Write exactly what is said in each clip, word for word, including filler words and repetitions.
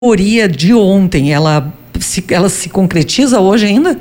teoria de ontem, ela se, ela se concretiza hoje ainda?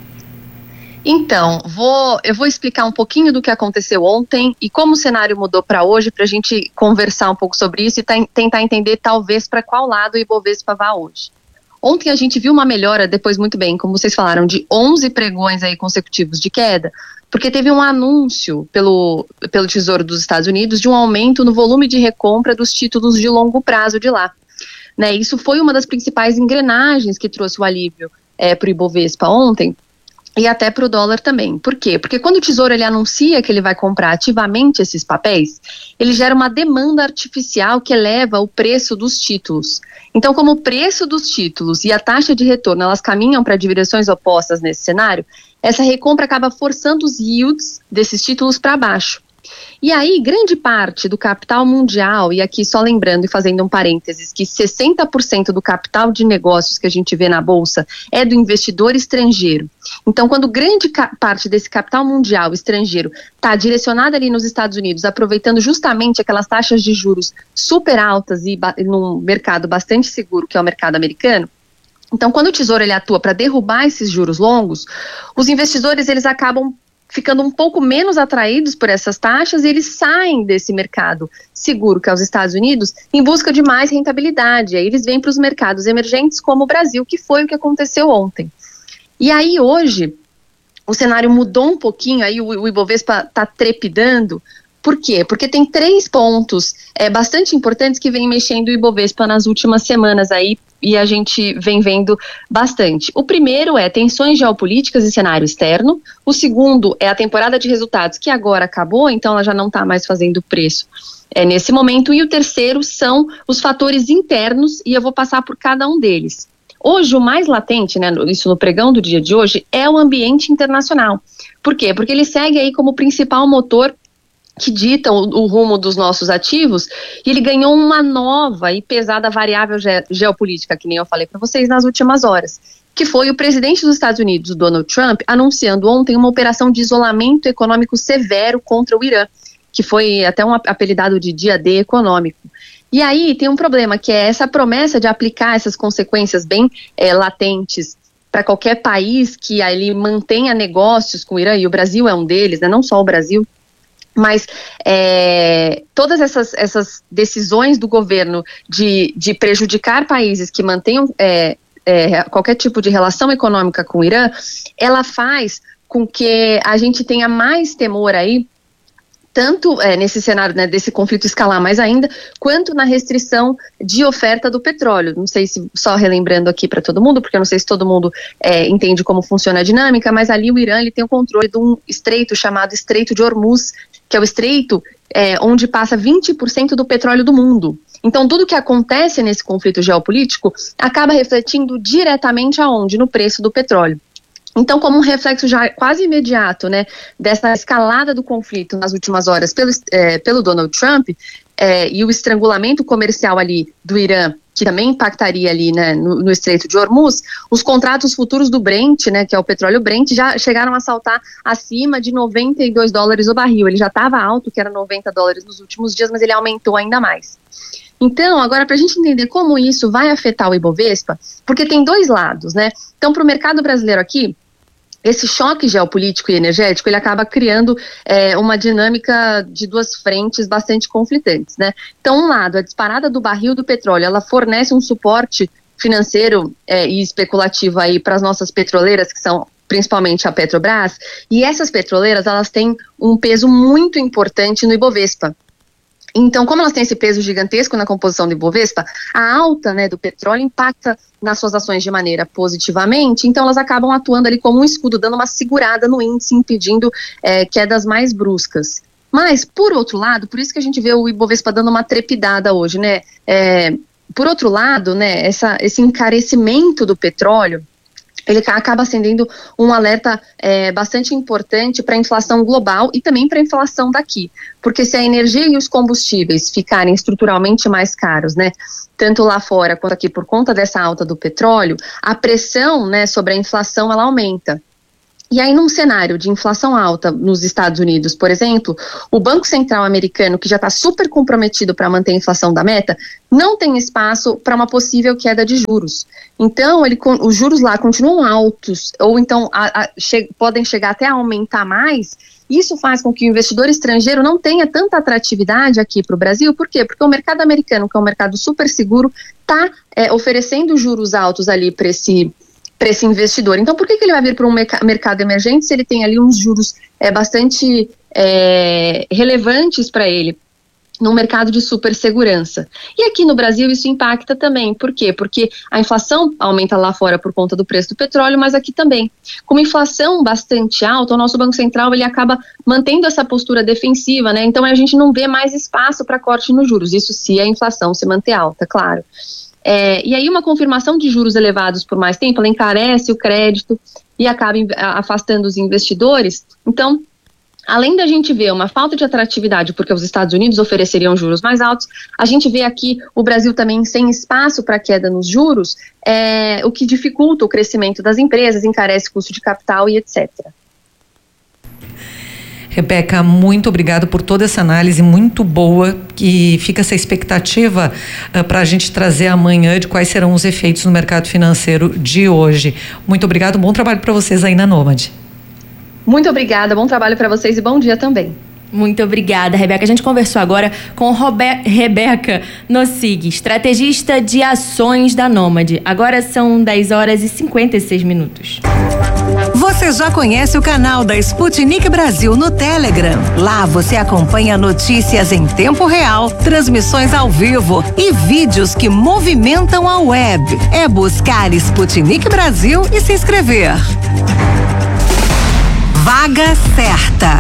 Então, vou, eu vou explicar um pouquinho do que aconteceu ontem e como o cenário mudou para hoje, para a gente conversar um pouco sobre isso e tá, tentar entender talvez para qual lado o Ibovespa vá hoje. Ontem a gente viu uma melhora, depois muito bem, como vocês falaram, de onze pregões aí consecutivos de queda, porque teve um anúncio pelo, pelo Tesouro dos Estados Unidos de um aumento no volume de recompra dos títulos de longo prazo de lá. Né, isso foi uma das principais engrenagens que trouxe o alívio é, para o Ibovespa ontem e até para o dólar também. Por quê? Porque quando o Tesouro ele anuncia que ele vai comprar ativamente esses papéis, ele gera uma demanda artificial que eleva o preço dos títulos. Então, como o preço dos títulos e a taxa de retorno elas caminham para direções opostas nesse cenário, essa recompra acaba forçando os yields desses títulos para baixo. E aí, grande parte do capital mundial, e aqui só lembrando e fazendo um parênteses, que sessenta por cento do capital de negócios que a gente vê na Bolsa é do investidor estrangeiro. Então, quando grande parte desse capital mundial estrangeiro está direcionada ali nos Estados Unidos, aproveitando justamente aquelas taxas de juros super altas e num mercado bastante seguro, que é o mercado americano, então, quando o Tesouro ele atua para derrubar esses juros longos, os investidores eles acabam ficando um pouco menos atraídos por essas taxas e eles saem desse mercado seguro, que é os Estados Unidos, em busca de mais rentabilidade. Aí eles vêm para os mercados emergentes como o Brasil, que foi o que aconteceu ontem. E aí hoje, o cenário mudou um pouquinho, aí o, o Ibovespa está trepidando. Por quê? Porque tem três pontos é, bastante importantes que vêm mexendo o Ibovespa nas últimas semanas aí, e a gente vem vendo bastante. O primeiro é tensões geopolíticas e cenário externo. O segundo é a temporada de resultados, que agora acabou, então ela já não está mais fazendo preço é, nesse momento. E o terceiro são os fatores internos, e eu vou passar por cada um deles. Hoje, o mais latente, né, isso no pregão do dia de hoje, é o ambiente internacional. Por quê? Porque ele segue aí como principal motor que ditam o, o rumo dos nossos ativos, e ele ganhou uma nova e pesada variável ge- geopolítica, que nem eu falei para vocês nas últimas horas, que foi o presidente dos Estados Unidos, Donald Trump, anunciando ontem uma operação de isolamento econômico severo contra o Irã, que foi até um apelidado de dia D econômico. E aí tem um problema, que é essa promessa de aplicar essas consequências bem é, latentes para qualquer país que ali mantenha negócios com o Irã, e o Brasil é um deles, né, não só o Brasil. Mas é, todas essas, essas decisões do governo de, de prejudicar países que mantenham é, é, qualquer tipo de relação econômica com o Irã, ela faz com que a gente tenha mais temor aí, tanto é, nesse cenário, né, desse conflito escalar mais ainda, quanto na restrição de oferta do petróleo. Não sei se, só relembrando aqui para todo mundo, porque eu não sei se todo mundo é, entende como funciona a dinâmica, mas ali o Irã ele tem o controle de um estreito chamado Estreito de Hormuz, que é o estreito é, onde passa vinte por cento do petróleo do mundo. Então, tudo que acontece nesse conflito geopolítico acaba refletindo diretamente aonde? No preço do petróleo. Então, como um reflexo já quase imediato, né, dessa escalada do conflito nas últimas horas pelo, é, pelo Donald Trump é, e o estrangulamento comercial ali do Irã, que também impactaria ali, né, no, no Estreito de Hormuz, os contratos futuros do Brent, né, que é o petróleo Brent, já chegaram a saltar acima de noventa e dois dólares o barril. Ele já estava alto, que era noventa dólares nos últimos dias, mas ele aumentou ainda mais. Então, agora, para a gente entender como isso vai afetar o Ibovespa, porque tem dois lados, né? Então, para o mercado brasileiro aqui, esse choque geopolítico e energético, ele acaba criando é, uma dinâmica de duas frentes bastante conflitantes, né? Então, um lado, a disparada do barril do petróleo, ela fornece um suporte financeiro é, e especulativo aí para as nossas petroleiras, que são principalmente a Petrobras, e essas petroleiras, elas têm um peso muito importante no Ibovespa. Então, como elas têm esse peso gigantesco na composição do Ibovespa, a alta, né, do petróleo impacta nas suas ações de maneira positivamente, então elas acabam atuando ali como um escudo, dando uma segurada no índice, impedindo é, quedas mais bruscas. Mas, por outro lado, por isso que a gente vê o Ibovespa dando uma trepidada hoje, né? É, por outro lado, né, essa, esse encarecimento do petróleo, ele acaba acendendo um alerta é, bastante importante para a inflação global e também para a inflação daqui. Porque se a energia e os combustíveis ficarem estruturalmente mais caros, né, tanto lá fora quanto aqui por conta dessa alta do petróleo, a pressão, né, sobre a inflação ela aumenta. E aí, num cenário de inflação alta nos Estados Unidos, por exemplo, o Banco Central americano, que já está super comprometido para manter a inflação da meta, não tem espaço para uma possível queda de juros. Então, ele, os juros lá continuam altos, ou então a, a, che, podem chegar até a aumentar mais. Isso faz com que o investidor estrangeiro não tenha tanta atratividade aqui para o Brasil. Por quê? Porque o mercado americano, que é um mercado super seguro, está é, oferecendo juros altos ali para esse para esse investidor. Então, por que, que ele vai vir para um merc- mercado emergente se ele tem ali uns juros é, bastante é, relevantes para ele, num mercado de super segurança? E aqui no Brasil isso impacta também. Por quê? Porque a inflação aumenta lá fora por conta do preço do petróleo, mas aqui também. Com uma inflação bastante alta, o nosso Banco Central ele acaba mantendo essa postura defensiva, né? Então a gente não vê mais espaço para corte nos juros, isso se a inflação se manter alta, claro. É, e aí uma confirmação de juros elevados por mais tempo, ela encarece o crédito e acaba afastando os investidores. Então, além da gente ver uma falta de atratividade, porque os Estados Unidos ofereceriam juros mais altos, a gente vê aqui o Brasil também sem espaço para queda nos juros, é, o que dificulta o crescimento das empresas, encarece o custo de capital e etcétera. Rebeca, muito obrigado por toda essa análise muito boa, que fica essa expectativa uh, para a gente trazer amanhã de quais serão os efeitos no mercado financeiro de hoje. Muito obrigado, bom trabalho para vocês aí na Nômade. Muito obrigada, bom trabalho para vocês e bom dia também. Muito obrigada, Rebeca. A gente conversou agora com Robe- Rebeca Nossig, estrategista de ações da Nômade. Agora são dez horas e cinquenta e seis minutos. Você já conhece o canal da Sputnik Brasil no Telegram? Lá você acompanha notícias em tempo real, transmissões ao vivo e vídeos que movimentam a web. É buscar Sputnik Brasil e se inscrever. Vaga certa.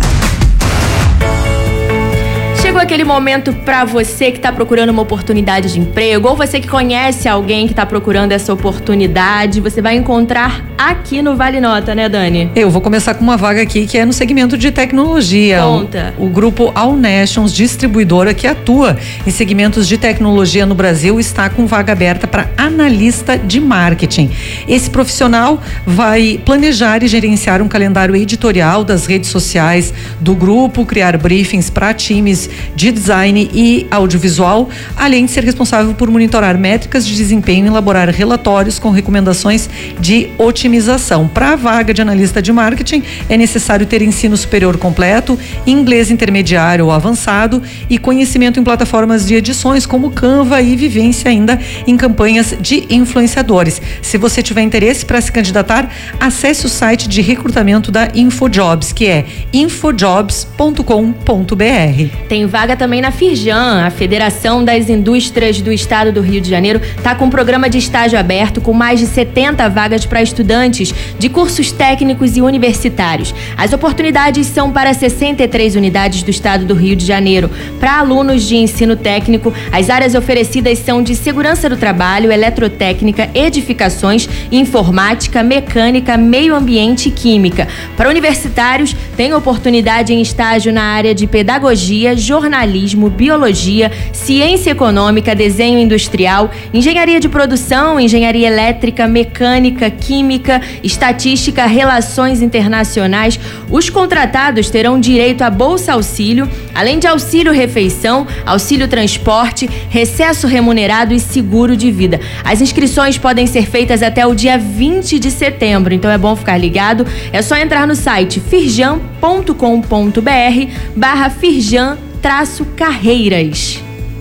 Chegou aquele momento para você que está procurando uma oportunidade de emprego, ou você que conhece alguém que está procurando essa oportunidade, você vai encontrar aqui no Vale Nota, né, Dani? Eu vou começar com uma vaga aqui que é no segmento de tecnologia. Conta. O, o grupo All Nations, distribuidora que atua em segmentos de tecnologia no Brasil, está com vaga aberta para analista de marketing. Esse profissional vai planejar e gerenciar um calendário editorial das redes sociais do grupo, criar briefings para times de design e audiovisual, além de ser responsável por monitorar métricas de desempenho e elaborar relatórios com recomendações de otimização. Para a vaga de analista de marketing, é necessário ter ensino superior completo, inglês intermediário ou avançado e conhecimento em plataformas de edições como Canva e vivência ainda em campanhas de influenciadores. Se você tiver interesse para se candidatar, acesse o site de recrutamento da InfoJobs, que é infojobs ponto com ponto b r. Tem vaga também na Firjan, a Federação das Indústrias do Estado do Rio de Janeiro está com um programa de estágio aberto com mais de setenta vagas para estudantes de cursos técnicos e universitários. As oportunidades são para sessenta e três unidades do Estado do Rio de Janeiro. Para alunos de ensino técnico, as áreas oferecidas são de segurança do trabalho, eletrotécnica, edificações, informática, mecânica, meio ambiente e química. Para universitários, tem oportunidade em estágio na área de pedagogia, jornalismo, biologia, ciência econômica, desenho industrial, engenharia de produção, engenharia elétrica, mecânica, química, estatística, relações internacionais. Os contratados terão direito a bolsa auxílio, além de auxílio refeição, auxílio transporte, recesso remunerado e seguro de vida. As inscrições podem ser feitas até o dia vinte de setembro, então é bom ficar ligado. É só entrar no site firjan ponto com ponto b r barra firjan traço carreiras.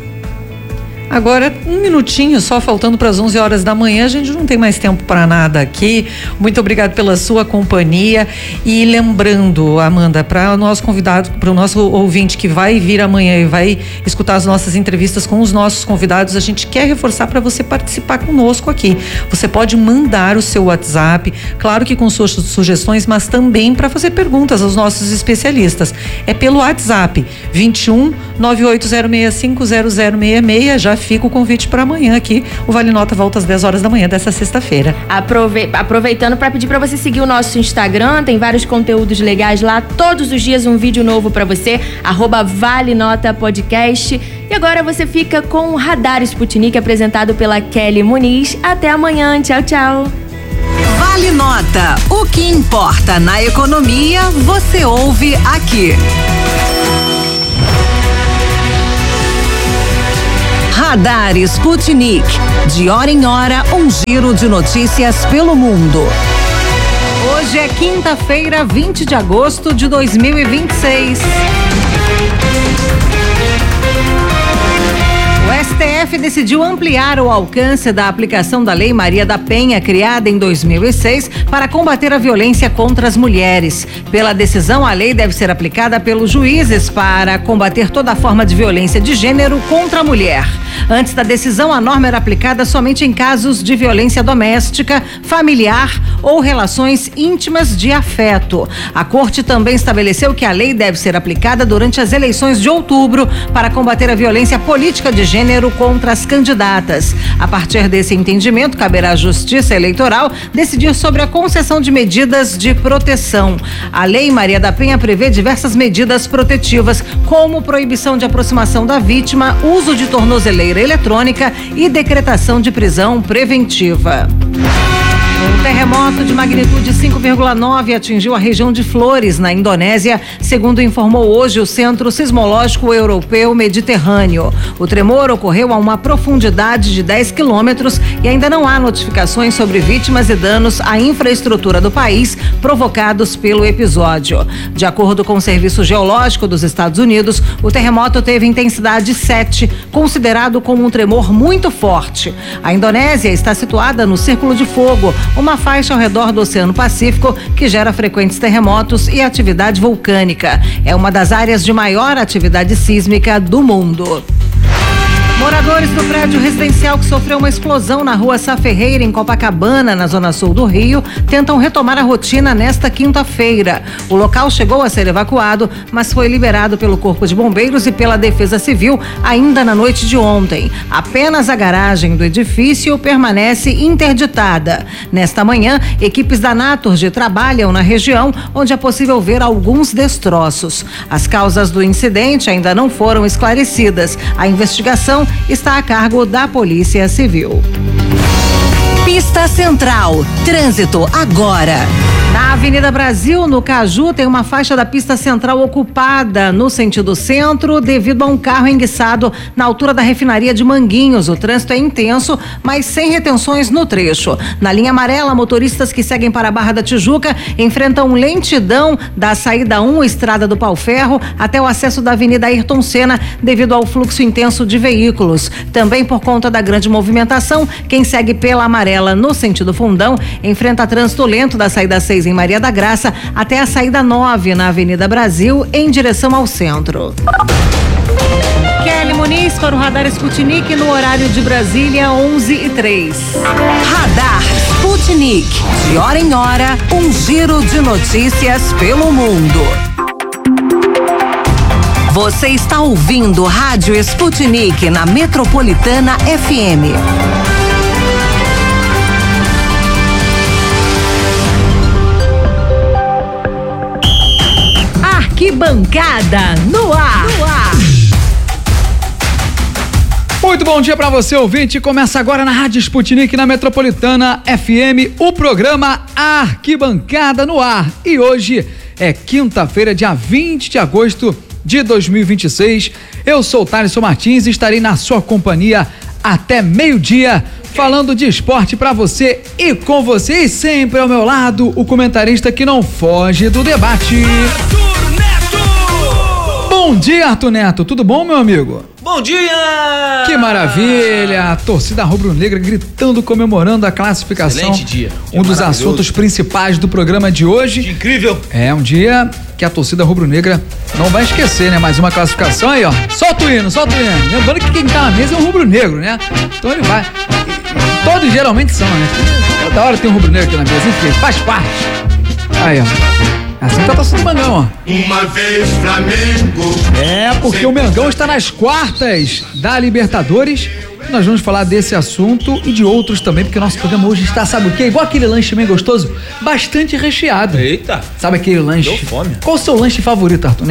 Agora, um minutinho, só faltando para as onze horas da manhã, a gente não tem mais tempo para nada aqui. Muito obrigado pela sua companhia. E lembrando, Amanda, para o nosso convidado, para o nosso ouvinte que vai vir amanhã e vai escutar as nossas entrevistas com os nossos convidados, a gente quer reforçar para você participar conosco aqui. Você pode mandar o seu WhatsApp, claro que com suas sugestões, mas também para fazer perguntas aos nossos especialistas. É pelo WhatsApp vinte e um, nove oito zero seis cinco zero zero seis seis. Já fica o convite para amanhã aqui. O Vale Nota volta às dez horas da manhã dessa sexta-feira. Aprove- aproveitando para pedir para você seguir o nosso Instagram, tem vários conteúdos legais lá, todos os dias um vídeo novo para você, arroba Vale Nota Podcast. E agora você fica com o Radar Sputnik, apresentado pela Kelly Muniz. Até amanhã, tchau, tchau. Vai Vale Nota. O que importa na economia, você ouve aqui. Radar Sputnik. De hora em hora, um giro de notícias pelo mundo. Hoje é quinta-feira, vinte de agosto de dois mil e vinte e seis. O S T F decidiu ampliar o alcance da aplicação da Lei Maria da Penha, criada em dois mil e seis, para combater a violência contra as mulheres. Pela decisão, a lei deve ser aplicada pelos juízes para combater toda forma de violência de gênero contra a mulher. Antes da decisão, a norma era aplicada somente em casos de violência doméstica, familiar ou relações íntimas de afeto. A Corte também estabeleceu que a lei deve ser aplicada durante as eleições de outubro para combater a violência política de gênero contra as candidatas. A partir desse entendimento, caberá à Justiça Eleitoral decidir sobre a concessão de medidas de proteção. A Lei Maria da Penha prevê diversas medidas protetivas, como proibição de aproximação da vítima, uso de tornozeleira eletrônica e decretação de prisão preventiva. Um terremoto de magnitude cinco vírgula nove atingiu a região de Flores, na Indonésia, segundo informou hoje o Centro Sismológico Europeu Mediterrâneo. O tremor ocorreu a uma profundidade de dez quilômetros e ainda não há notificações sobre vítimas e danos à infraestrutura do país provocados pelo episódio. De acordo com o Serviço Geológico dos Estados Unidos, o terremoto teve intensidade sete, considerado como um tremor muito forte. A Indonésia está situada no Círculo de Fogo, uma faixa ao redor do Oceano Pacífico que gera frequentes terremotos e atividade vulcânica. É uma das áreas de maior atividade sísmica do mundo. Moradores do prédio residencial que sofreu uma explosão na rua Sá Ferreira, em Copacabana, na zona sul do Rio, tentam retomar a rotina nesta quinta-feira. O local chegou a ser evacuado, mas foi liberado pelo Corpo de Bombeiros e pela Defesa Civil ainda na noite de ontem. Apenas a garagem do edifício permanece interditada. Nesta manhã, equipes da Naturgy trabalham na região, onde é possível ver alguns destroços. As causas do incidente ainda não foram esclarecidas. A investigação está a cargo da Polícia Civil. Pista Central. Trânsito agora. Na Avenida Brasil, no Caju, tem uma faixa da pista central ocupada no sentido centro devido a um carro enguiçado na altura da refinaria de Manguinhos. O trânsito é intenso, mas sem retenções no trecho. Na linha amarela, motoristas que seguem para a Barra da Tijuca enfrentam lentidão da saída um, Estrada do Pau-Ferro, até o acesso da Avenida Ayrton Senna, devido ao fluxo intenso de veículos. Também por conta da grande movimentação, quem segue pela amarela no sentido Fundão enfrenta trânsito lento da saída seis em Maria da Graça até a saída nove na Avenida Brasil, em direção ao centro. Kelly Muniz para o Radar Sputnik no horário de Brasília, onze e três. Radar Sputnik. De hora em hora, um giro de notícias pelo mundo. Você está ouvindo Rádio Sputnik na Metropolitana F M. Arquibancada no ar. No ar. Muito bom dia para você, ouvinte. Começa agora na Rádio Sputnik, na Metropolitana F M, o programa Arquibancada no Ar. E hoje é quinta-feira, dia vinte de agosto de dois mil e vinte e seis. Eu sou o Thaleson Martins e estarei na sua companhia até meio-dia, falando de esporte para você e com você. E sempre ao meu lado, o comentarista que não foge do debate. Arthur Neto! Bom dia, Arthur Neto. Tudo bom, meu amigo? Bom dia! Que maravilha! A torcida rubro-negra gritando, comemorando a classificação. Excelente dia. Um dos assuntos principais do programa de hoje. Que incrível! É um dia que a torcida rubro-negra não vai esquecer, né? Mais uma classificação aí, ó. Solta o hino, solta o hino. Lembrando que quem tá na mesa é um rubro-negro, né? Então ele vai. Todos geralmente são, né? Toda hora tem um rubro-negro aqui na mesa, enfim, faz parte. Aí, ó. Assim tá a torcida do Mengão, ó. Uma vez Flamengo. É, porque o Mengão está nas quartas da Libertadores. Nós vamos falar desse assunto e de outros também, porque nosso programa hoje está, sabe o quê? Igual aquele lanche bem gostoso, bastante recheado. Eita! Sabe aquele lanche? Deu fome. Qual o seu lanche favorito, Arthur Neto?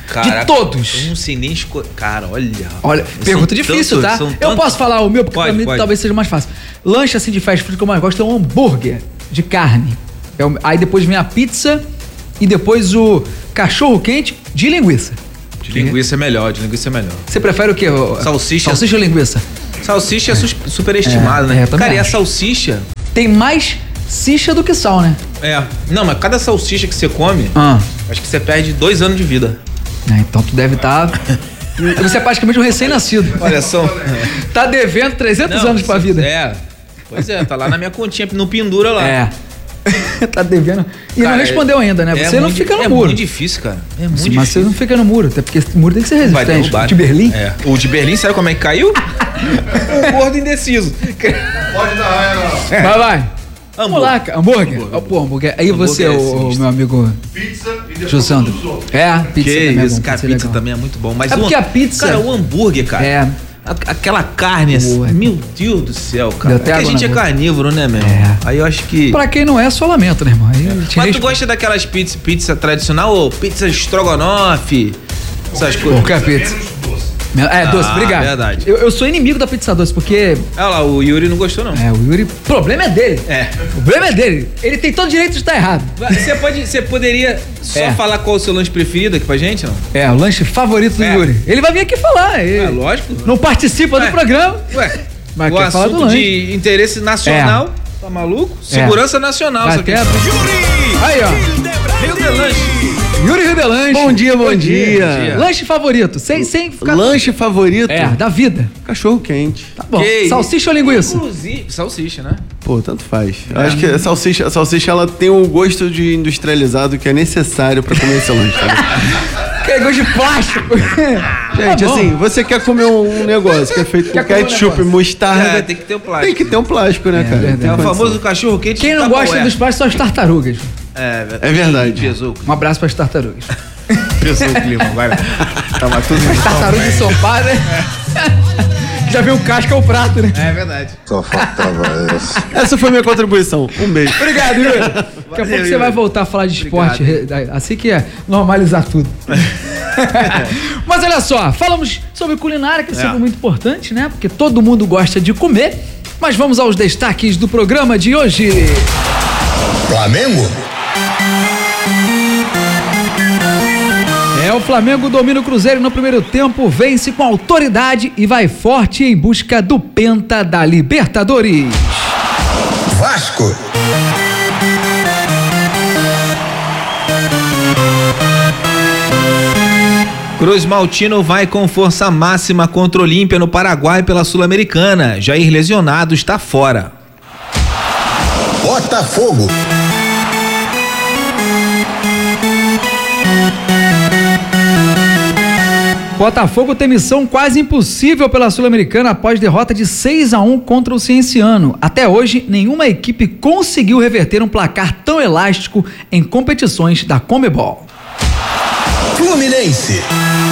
Caraca, de todos. Eu não sei nem escolher. Cara, olha. Olha, pergunta difícil, tantos, tá? Eu tantos. posso falar o meu, porque pode, pra mim pode. talvez seja mais fácil. Lanche assim de fast food que eu mais gosto é um hambúrguer de carne. É o- aí depois vem a pizza e depois o cachorro quente de linguiça. De linguiça é melhor, de linguiça é melhor. Você prefere o quê? O- Salsicha. Salsicha ou linguiça? Salsicha é, sus- superestimada, É, né? é, eu também Cara, e a acho. salsicha? Tem mais cicha do que sal, né? É. Não, mas cada salsicha que você come, Ah. acho que você perde dois anos de vida. É, então tu deve estar... Você é praticamente um recém-nascido. Olha só. Tá devendo trezentos Não, anos pra vida. É. Pois é, tá lá na minha continha, no pendura lá. É. Tá devendo. E Cara, não respondeu ainda, né? é Você não muito- fica no é muro. muito difícil, cara. É muito Mas difícil. você não fica no muro, até porque esse muro tem que ser Vai resistente. derrubar. O de Berlim? É. O de Berlim, sabe como é que caiu? O gordo indeciso. Pode dar raia, não. Vai, vai. Vamos Hambúrguer. lá, cara. Hambúrguer. Ó, pô, hambúrguer. Aí Hambúrguer você, é o, o sinistro. meu amigo Pizza e depois Josandro. todos os outros. É, pizza Que também é isso, bom, cara, pizza é pizza legal. também é muito bom. Mas É o porque ham- a pizza- Cara, o hambúrguer, cara. É. a- Aquela carne, assim, Boa. meu Deus do céu, cara. Deu É até que a água gente na é boca. carnívoro, né, meu? É. Aí eu acho que... Pra quem não é, só lamento, né, irmão? Aí a gente Mas tu respe- gosta daquelas pizzas pizza tradicional ou pizza estrogonofe? Essas coisas. Qualquer pizza. Menos doce. É, doce, Ah, obrigado. verdade. Eu, eu sou inimigo da pizza doce, porque Olha lá, o Yuri não gostou, não. é, o Yuri, o problema é dele. É. O problema é dele. Ele tem todo o direito de estar errado. Você, pode, você poderia só É. falar qual é o seu lanche preferido aqui pra gente, não? É, o lanche favorito do É. Yuri. Ele vai vir aqui falar. Ele É, lógico. não participa Ué. do programa. Ué, Mas o quer falar do assunto lanche. de interesse nacional, tá maluco? Segurança nacional, Vai isso aqui. até a- Aí, ó. Rio de Lanche. Yuri Ribelanche. Bom dia, bom dia. Lanche favorito, sem, sem ficar... Lanche favorito? É, da vida. Cachorro quente. Tá bom. Que Salsicha ou linguiça? Inclusive, salsicha, né? Pô, tanto faz. Eu acho que a salsicha, a salsicha ela tem o gosto de industrializado que é necessário pra comer esse lanche. Tá? Que gosto de plástico. Gente, Tá bom. assim, você quer comer um negócio que é feito Quer com comer um ketchup, negócio. mostarda. É, tem que ter o plástico. Tem que ter um plástico, né, cara? verdade. É o Tem famoso condição. cachorro quente. Quem não de gosta Tupperware. dos plásticos são as tartarugas. É, É verdade. Pesou, Um abraço para as tartarugas. pesou o clima, vai lá. Tava tudo As tartarugas de São Paulo, né? Já viu o casca ou o prato, né? É verdade. Só faltava essa. Essa foi minha contribuição. Um beijo. Obrigado, Yuri. Daqui a pouco você Yuri. vai voltar a falar de esporte, re- assim que é normalizar tudo. Mas olha só, falamos sobre culinária, que é sempre muito importante, né? Porque todo mundo gosta de comer. Mas vamos aos destaques do programa de hoje. Flamengo? É, o Flamengo domina o Cruzeiro no primeiro tempo, vence com autoridade e vai forte em busca do Penta da Libertadores. Vasco? Cruz Maltino vai com força máxima contra o Olímpia no Paraguai pela Sul-Americana. Jair lesionado está fora. Botafogo? Botafogo tem missão quase impossível pela Sul-Americana após derrota de seis a um contra o Cienciano. Até hoje, nenhuma equipe conseguiu reverter um placar tão elástico em competições da Conmebol. Fluminense?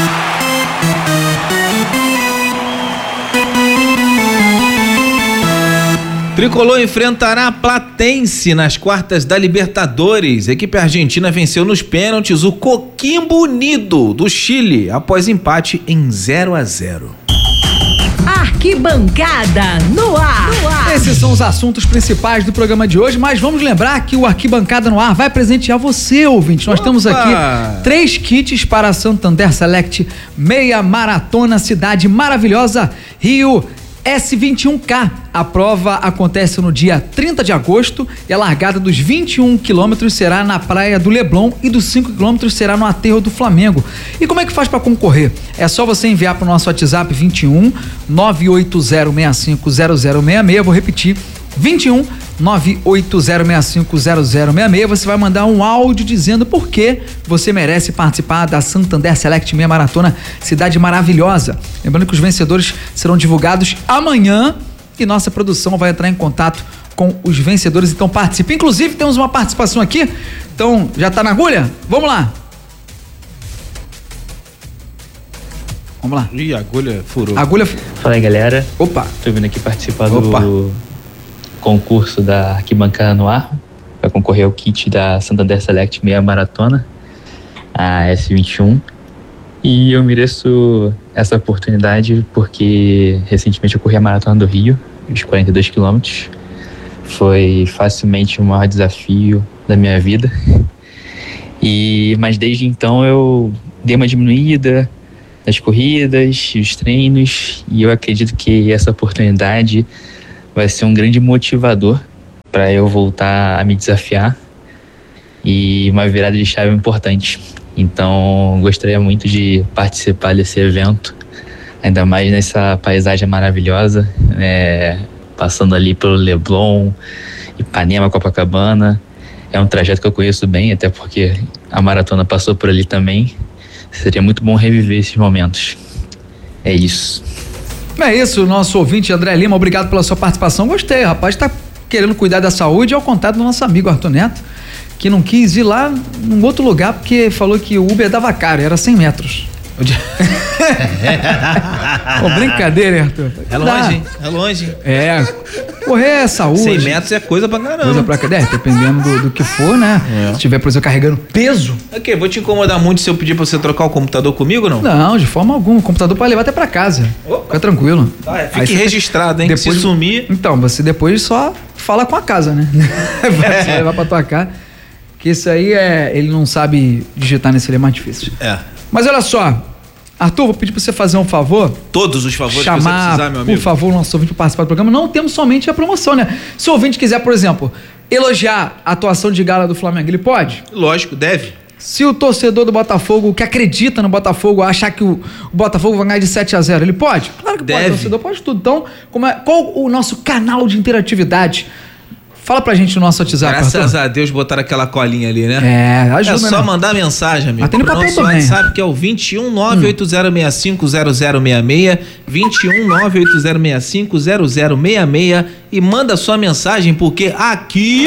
Tricolor enfrentará a Platense nas quartas da Libertadores. A equipe argentina venceu nos pênaltis o Coquimbo Unido do Chile após empate em zero a zero. Arquibancada no ar. No ar. Esses são os assuntos principais do programa de hoje, mas vamos lembrar que o Arquibancada no Ar vai presentear você, ouvinte. Nós Opa! temos aqui três kits para a Santander Select Meia Maratona Cidade Maravilhosa Rio S vinte e um K. A prova acontece no dia trinta de agosto e a largada dos vinte e um quilômetros será na Praia do Leblon e dos cinco quilômetros será no Aterro do Flamengo. E como é que faz para concorrer? É só você enviar para o nosso WhatsApp vinte e um nove oito zero seis cinco zero zero seis seis. Vou repetir, vinte e um nove oito zero seis cinco zero zero seis seis. Você vai mandar um áudio dizendo por que você merece participar da Santander Select Meia Maratona Cidade Maravilhosa. Lembrando que os vencedores serão divulgados amanhã e nossa produção vai entrar em contato com os vencedores, então participe. Inclusive temos uma participação aqui, então já tá na agulha? Vamos lá. Vamos lá. Ih, a agulha furou. Agulha. Fala aí, galera. Opa. Tô vindo aqui participar Opa. do concurso da Arquibancada no Ar. Vai concorrer ao kit da Santander Select Meia Maratona, a S vinte e um. E eu mereço essa oportunidade porque recentemente eu corri a Maratona do Rio, os quarenta e dois quilômetros. Foi facilmente o maior desafio da minha vida. E, mas desde então eu dei uma diminuída nas corridas, os treinos, e eu acredito que essa oportunidade vai ser um grande motivador para eu voltar a me desafiar e uma virada de chave importante. Então, gostaria muito de participar desse evento, ainda mais nessa paisagem maravilhosa, é, passando ali pelo Leblon, Ipanema, Copacabana. É um trajeto que eu conheço bem, até porque a maratona passou por ali também. Seria muito bom reviver esses momentos. É isso. É isso, nosso ouvinte André Lima, obrigado pela sua participação. Gostei, rapaz, tá querendo cuidar da saúde, ao contrário do nosso amigo Arthur Neto, que não quis ir lá num outro lugar porque falou que o Uber dava caro, era cem metros. Pô, brincadeira, hein, Arthur? É longe, hein? É longe. É. Correr é saúde. cem metros é coisa pra caramba. Coisa pra caramba. É, dependendo do, do que for, né? É. Se tiver, por exemplo, carregando peso. Ok, vou te incomodar muito se eu pedir pra você trocar o computador comigo ou não? Não, de forma alguma. O computador pode levar até pra casa. Opa. Fica tranquilo. Ah, é. Fique registrado, hein? Depois, se sumir. Então, você depois só fala com a casa, né? Vai é. levar pra tua casa. Que isso aí é. Ele não sabe digitar nesse, ele é mais difícil. É. Mas olha só. Arthur, vou pedir pra você fazer um favor. Todos os favores chamar, que você precisar, meu amigo. Por favor, o nosso ouvinte para participar do programa. Não temos somente a promoção, né? Se o ouvinte quiser, por exemplo, elogiar a atuação de gala do Flamengo, ele pode? Lógico, deve. Se o torcedor do Botafogo, que acredita no Botafogo, achar que o, o Botafogo vai ganhar de sete a zero, ele pode? Claro que deve. pode, o torcedor pode tudo. Então, como é, qual o nosso canal de interatividade? Fala pra gente no nosso WhatsApp. Graças Arthur. a Deus botaram aquela colinha ali, né? É, ajuda, É só né? mandar mensagem, amigo. Até no papel nosso também. WhatsApp, que é o vinte e um, nove oito zero seis cinco zero zero seis seis, vinte e um, nove oito zero seis cinco zero zero seis seis, e manda sua mensagem, porque aqui...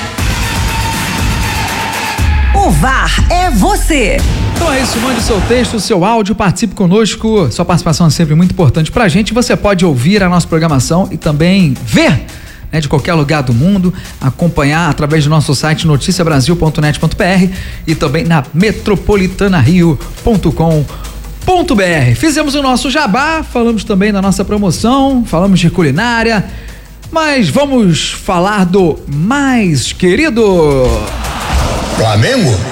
O V A R é você. Então é isso, mande seu texto, seu áudio, participe conosco. Sua participação é sempre muito importante pra gente. Você pode ouvir a nossa programação e também ver, né, de qualquer lugar do mundo, acompanhar através do nosso site noticia brasil ponto net ponto b r e também na metropolitana rio ponto com ponto b r. Fizemos o nosso jabá, falamos também da nossa promoção, falamos de culinária, mas vamos falar do mais querido Flamengo.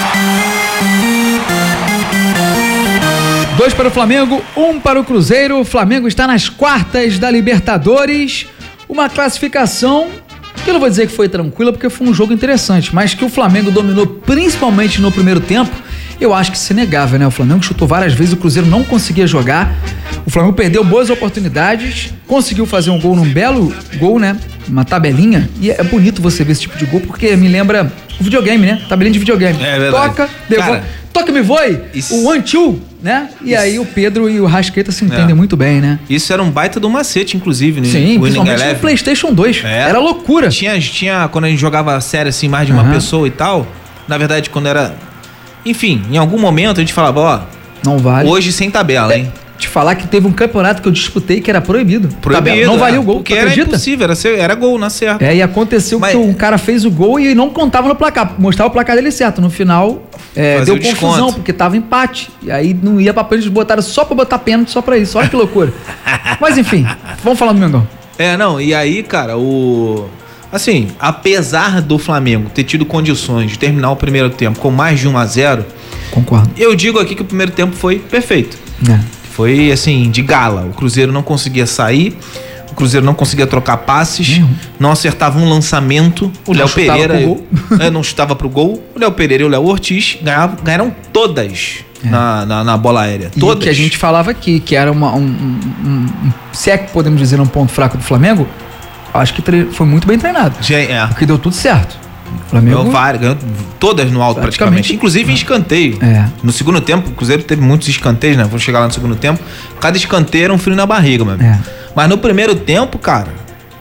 Dois para o Flamengo, um para o Cruzeiro. O Flamengo está nas quartas da Libertadores. Uma classificação que eu não vou dizer que foi tranquila, porque foi um jogo interessante, mas que o Flamengo dominou principalmente no primeiro tempo, eu acho que isso é inegável, né? O Flamengo chutou várias vezes, o Cruzeiro não conseguia jogar, o Flamengo perdeu boas oportunidades, conseguiu fazer um gol num belo gol, né? Uma tabelinha, e é bonito você ver esse tipo de gol, porque me lembra o videogame, né? Tabelinha de videogame. É verdade. Toca, devolve, toca, me voe, isso... o one, two, né? E isso... aí o Pedro e o Rascaeta se entendem é. muito bem, né? Isso era um baita do macete, inclusive, né? Sim, principalmente no PlayStation dois. É. Era loucura. Tinha, tinha, quando a gente jogava série assim, mais de uma uhum. pessoa e tal, na verdade, quando era... Enfim, em algum momento a gente falava, ó... Não vale. Hoje sem tabela, é. hein? Te falar que teve um campeonato que eu disputei que era proibido. Proibido. Tabela. Não valia o gol, porque era impossível, era, ser, era gol na certa. É, e aconteceu Mas... que um cara fez o gol e não contava no placar, mostrava o placar dele certo. No final, é, deu confusão, desconto. Porque tava empate. E aí não ia pra pênalti, eles botaram só pra botar pênalti, só pra isso. Olha que loucura. Mas enfim, vamos falar do Mengão. É, não, e aí, cara, o... Assim, apesar do Flamengo ter tido condições de terminar o primeiro tempo com mais de um a zero... Concordo. Eu digo aqui que o primeiro tempo foi perfeito. É. Foi, assim, de gala. O Cruzeiro não conseguia sair, o Cruzeiro não conseguia trocar passes, uhum. não acertava um lançamento. O Léo Pereira é, não chutava pro gol. O Léo Pereira e o Léo Ortiz ganhavam, ganharam todas é. na, na, na bola aérea. E todas. que a gente falava aqui, que era uma, um, um, um, se é que podemos dizer um ponto fraco do Flamengo, acho que foi muito bem treinado. É. Porque deu tudo certo. O Flamengo ganhou várias, ganhou todas no alto praticamente, praticamente. Inclusive em escanteio. É. No segundo tempo, o Cruzeiro teve muitos escanteios, né? Vou chegar lá no segundo tempo. Cada escanteio era um frio na barriga, mano. É. Mas no primeiro tempo, cara,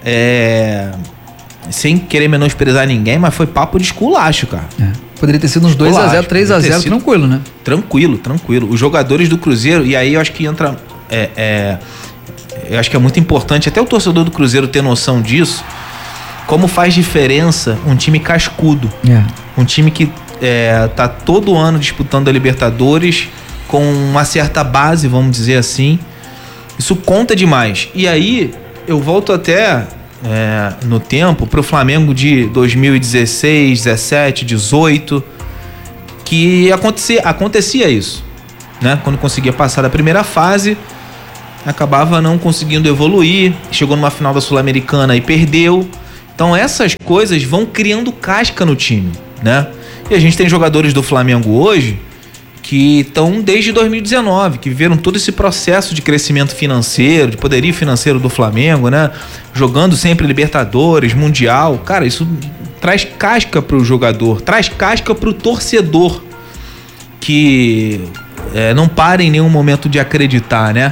é... sem querer menosprezar ninguém, mas foi papo de esculacho, cara. É. Poderia ter sido uns dois a zero, três a zero, tranquilo, né? Tranquilo, tranquilo. Os jogadores do Cruzeiro, e aí eu acho que entra... É, é... Eu acho que é muito importante, até o torcedor do Cruzeiro ter noção disso, como faz diferença um time cascudo. Yeah. Um time que é, tá todo ano disputando a Libertadores com uma certa base, vamos dizer assim. Isso conta demais. E aí, eu volto até é, no tempo pro Flamengo de dois mil e dezesseis, dezessete, dezoito, que acontecia, acontecia isso, né? Quando conseguia passar da primeira fase, acabava não conseguindo evoluir, chegou numa final da Sul-Americana e perdeu. Então essas coisas vão criando casca no time, né? E a gente tem jogadores do Flamengo hoje que estão desde dois mil e dezenove, que viveram todo esse processo de crescimento financeiro, de poderio financeiro do Flamengo, né? Jogando sempre Libertadores, Mundial. Cara, isso traz casca pro jogador, traz casca pro torcedor, que é, não para em nenhum momento de acreditar, né?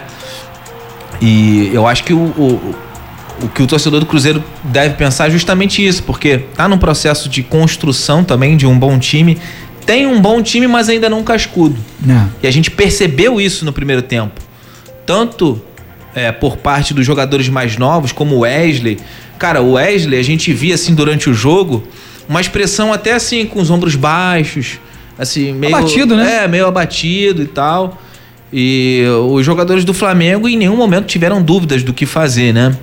E eu acho que o, o, o que o torcedor do Cruzeiro deve pensar é justamente isso, porque tá num processo de construção também de um bom time. Tem um bom time, mas ainda não cascudo. É. E a gente percebeu isso no primeiro tempo. Tanto é, por parte dos jogadores mais novos, como o Wesley. Cara, o Wesley, a gente via assim durante o jogo, uma expressão até assim, com os ombros baixos, assim, meio... Abatido, né? É, meio abatido e tal. E os jogadores do Flamengo em nenhum momento tiveram dúvidas do que fazer, né?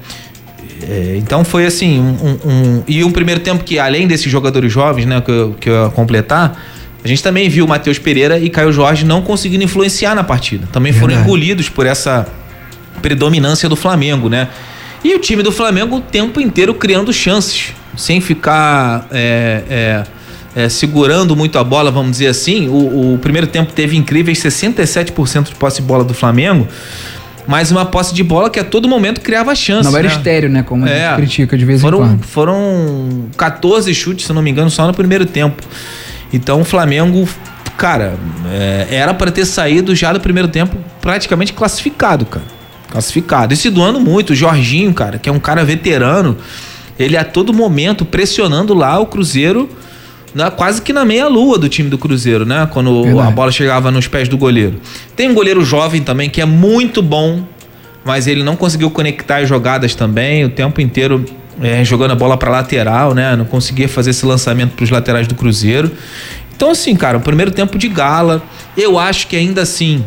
É, então foi assim, um, um... E um primeiro tempo que, além desses jogadores jovens, né, que eu, que eu ia completar, a gente também viu o Matheus Pereira e Caio Jorge não conseguindo influenciar na partida. Também foram Verdade. engolidos engolidos por essa predominância do Flamengo, né? E o time do Flamengo o tempo inteiro criando chances, sem ficar é, é, é, segurando muito a bola, vamos dizer assim. O, o primeiro tempo teve incríveis sessenta e sete por cento de posse de bola do Flamengo, mas uma posse de bola que a todo momento criava chance. Não era né? estéreo, né? Como É. a gente critica de vez Foram, em quando. foram quatorze chutes, se não me engano, só no primeiro tempo. Então o Flamengo, cara, é, era para ter saído já do primeiro tempo praticamente classificado, cara. Classificado. E se doando muito. O Jorginho, cara, que é um cara veterano, ele a todo momento pressionando lá o Cruzeiro, na, quase que na meia-lua do time do Cruzeiro, né? Quando Verdade. a bola chegava nos pés do goleiro. Tem um goleiro jovem também que é muito bom, mas ele não conseguiu conectar as jogadas também, o tempo inteiro é, jogando a bola para lateral, né? Não conseguia fazer esse lançamento para os laterais do Cruzeiro. Então assim, cara, o primeiro tempo de gala, eu acho que ainda assim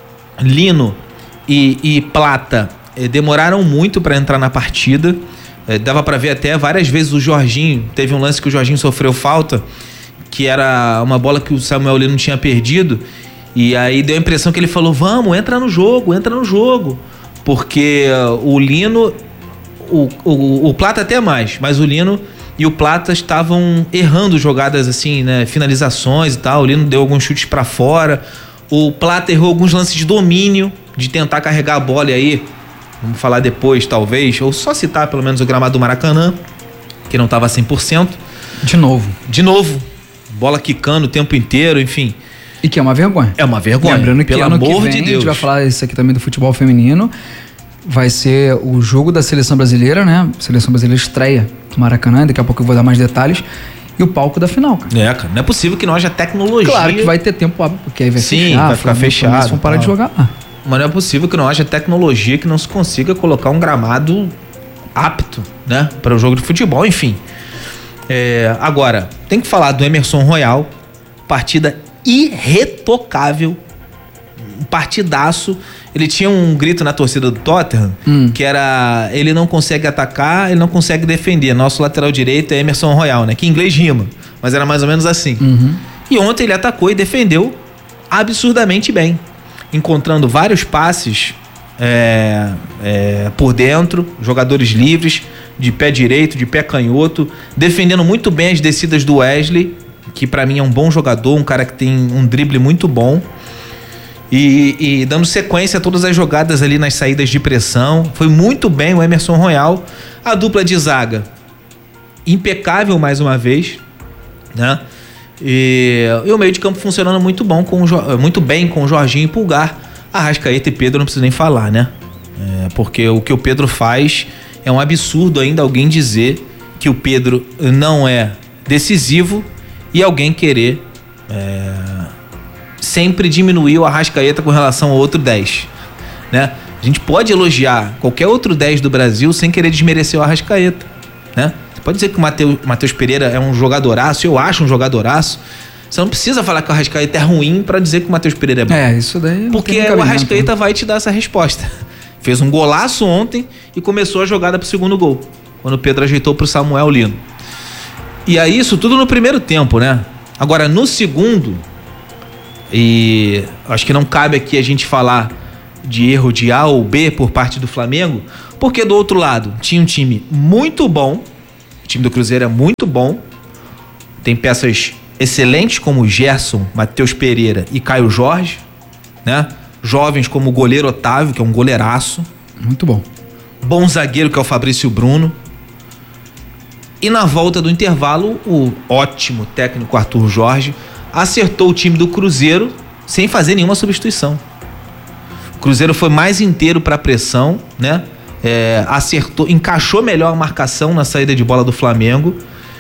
Lino e, e Plata eh, demoraram muito para entrar na partida. Eh, dava para ver até várias vezes o Jorginho, teve um lance que o Jorginho sofreu falta, que era uma bola que o Samuel Lino tinha perdido, e aí deu a impressão que ele falou: vamos, entra no jogo, entra no jogo, porque uh, o Lino, o, o, o Plata até mais, mas o Lino e o Plata estavam errando jogadas assim, né, finalizações e tal. O Lino deu alguns chutes para fora, o Plata errou alguns lances de domínio, de tentar carregar a bola, e aí vamos falar depois talvez, ou só citar pelo menos o gramado do Maracanã, que não estava cem por cento. De novo. De novo, bola quicando o tempo inteiro, enfim. E que é uma vergonha. É uma vergonha. Lembrando que pelo ano amor que vem, de Deus. a gente vai falar isso aqui também do futebol feminino. Vai ser o jogo da seleção brasileira, né? A seleção brasileira estreia no Maracanã, daqui a pouco eu vou dar mais detalhes. E o palco da final, cara. É, cara, não é possível que não haja tecnologia. Claro que vai ter tempo, óbvio, porque aí vai Sim, fechar. vai ficar Flamengo, fechado, Eles vão parar tal. de jogar lá. Mas não é possível que não haja tecnologia, que não se consiga colocar um gramado apto, né, para o jogo de futebol, enfim. É, agora, tem que falar do Emerson Royal, partida irretocável, um partidaço. Ele tinha um grito na torcida do Tottenham, Hum. que era: ele não consegue atacar, ele não consegue defender. Nosso lateral direito é Emerson Royal, né? Que em inglês rima, mas era mais ou menos assim. Uhum. E ontem ele atacou e defendeu absurdamente bem, encontrando vários passes é, é, por dentro, jogadores livres, de pé direito, de pé canhoto, defendendo muito bem as descidas do Wesley, que pra mim é um bom jogador, um cara que tem um drible muito bom. E, e dando sequência a todas as jogadas ali nas saídas de pressão. Foi muito bem o Emerson Royal. A dupla de zaga, impecável mais uma vez, né? E, e o meio de campo funcionando muito, bom com o, muito bem com o Jorginho e Pulgar. Arrascaeta e Pedro não preciso nem falar, né? É, porque o que o Pedro faz é um absurdo ainda alguém dizer que o Pedro não é decisivo e alguém querer é, sempre diminuir o Arrascaeta com relação ao outro dez, né? A gente pode elogiar qualquer outro dez do Brasil sem querer desmerecer o Arrascaeta, né? Você pode dizer que o Matheus Pereira é um jogadoraço, eu acho um jogadoraço. Você não precisa falar que o Arrascaeta é ruim pra dizer que o Matheus Pereira é bom. É, isso daí. Porque o Arrascaeta vai te dar essa resposta. Fez um golaço ontem e começou a jogada pro segundo gol, quando o Pedro ajeitou pro Samuel Lino. E aí, isso tudo no primeiro tempo, né? Agora, no segundo, e acho que não cabe aqui a gente falar de erro de A ou B por parte do Flamengo, porque do outro lado tinha um time muito bom, o time do Cruzeiro é muito bom, tem peças excelentes como Gerson, Matheus Pereira e Caio Jorge, né? Jovens como o goleiro Otávio, que é um goleiraço. Muito bom. Bom zagueiro, que é o Fabrício Bruno. E na volta do intervalo, o ótimo técnico Arthur Jorge acertou o time do Cruzeiro sem fazer nenhuma substituição. O Cruzeiro foi mais inteiro para a pressão, né? É, acertou, encaixou melhor a marcação na saída de bola do Flamengo.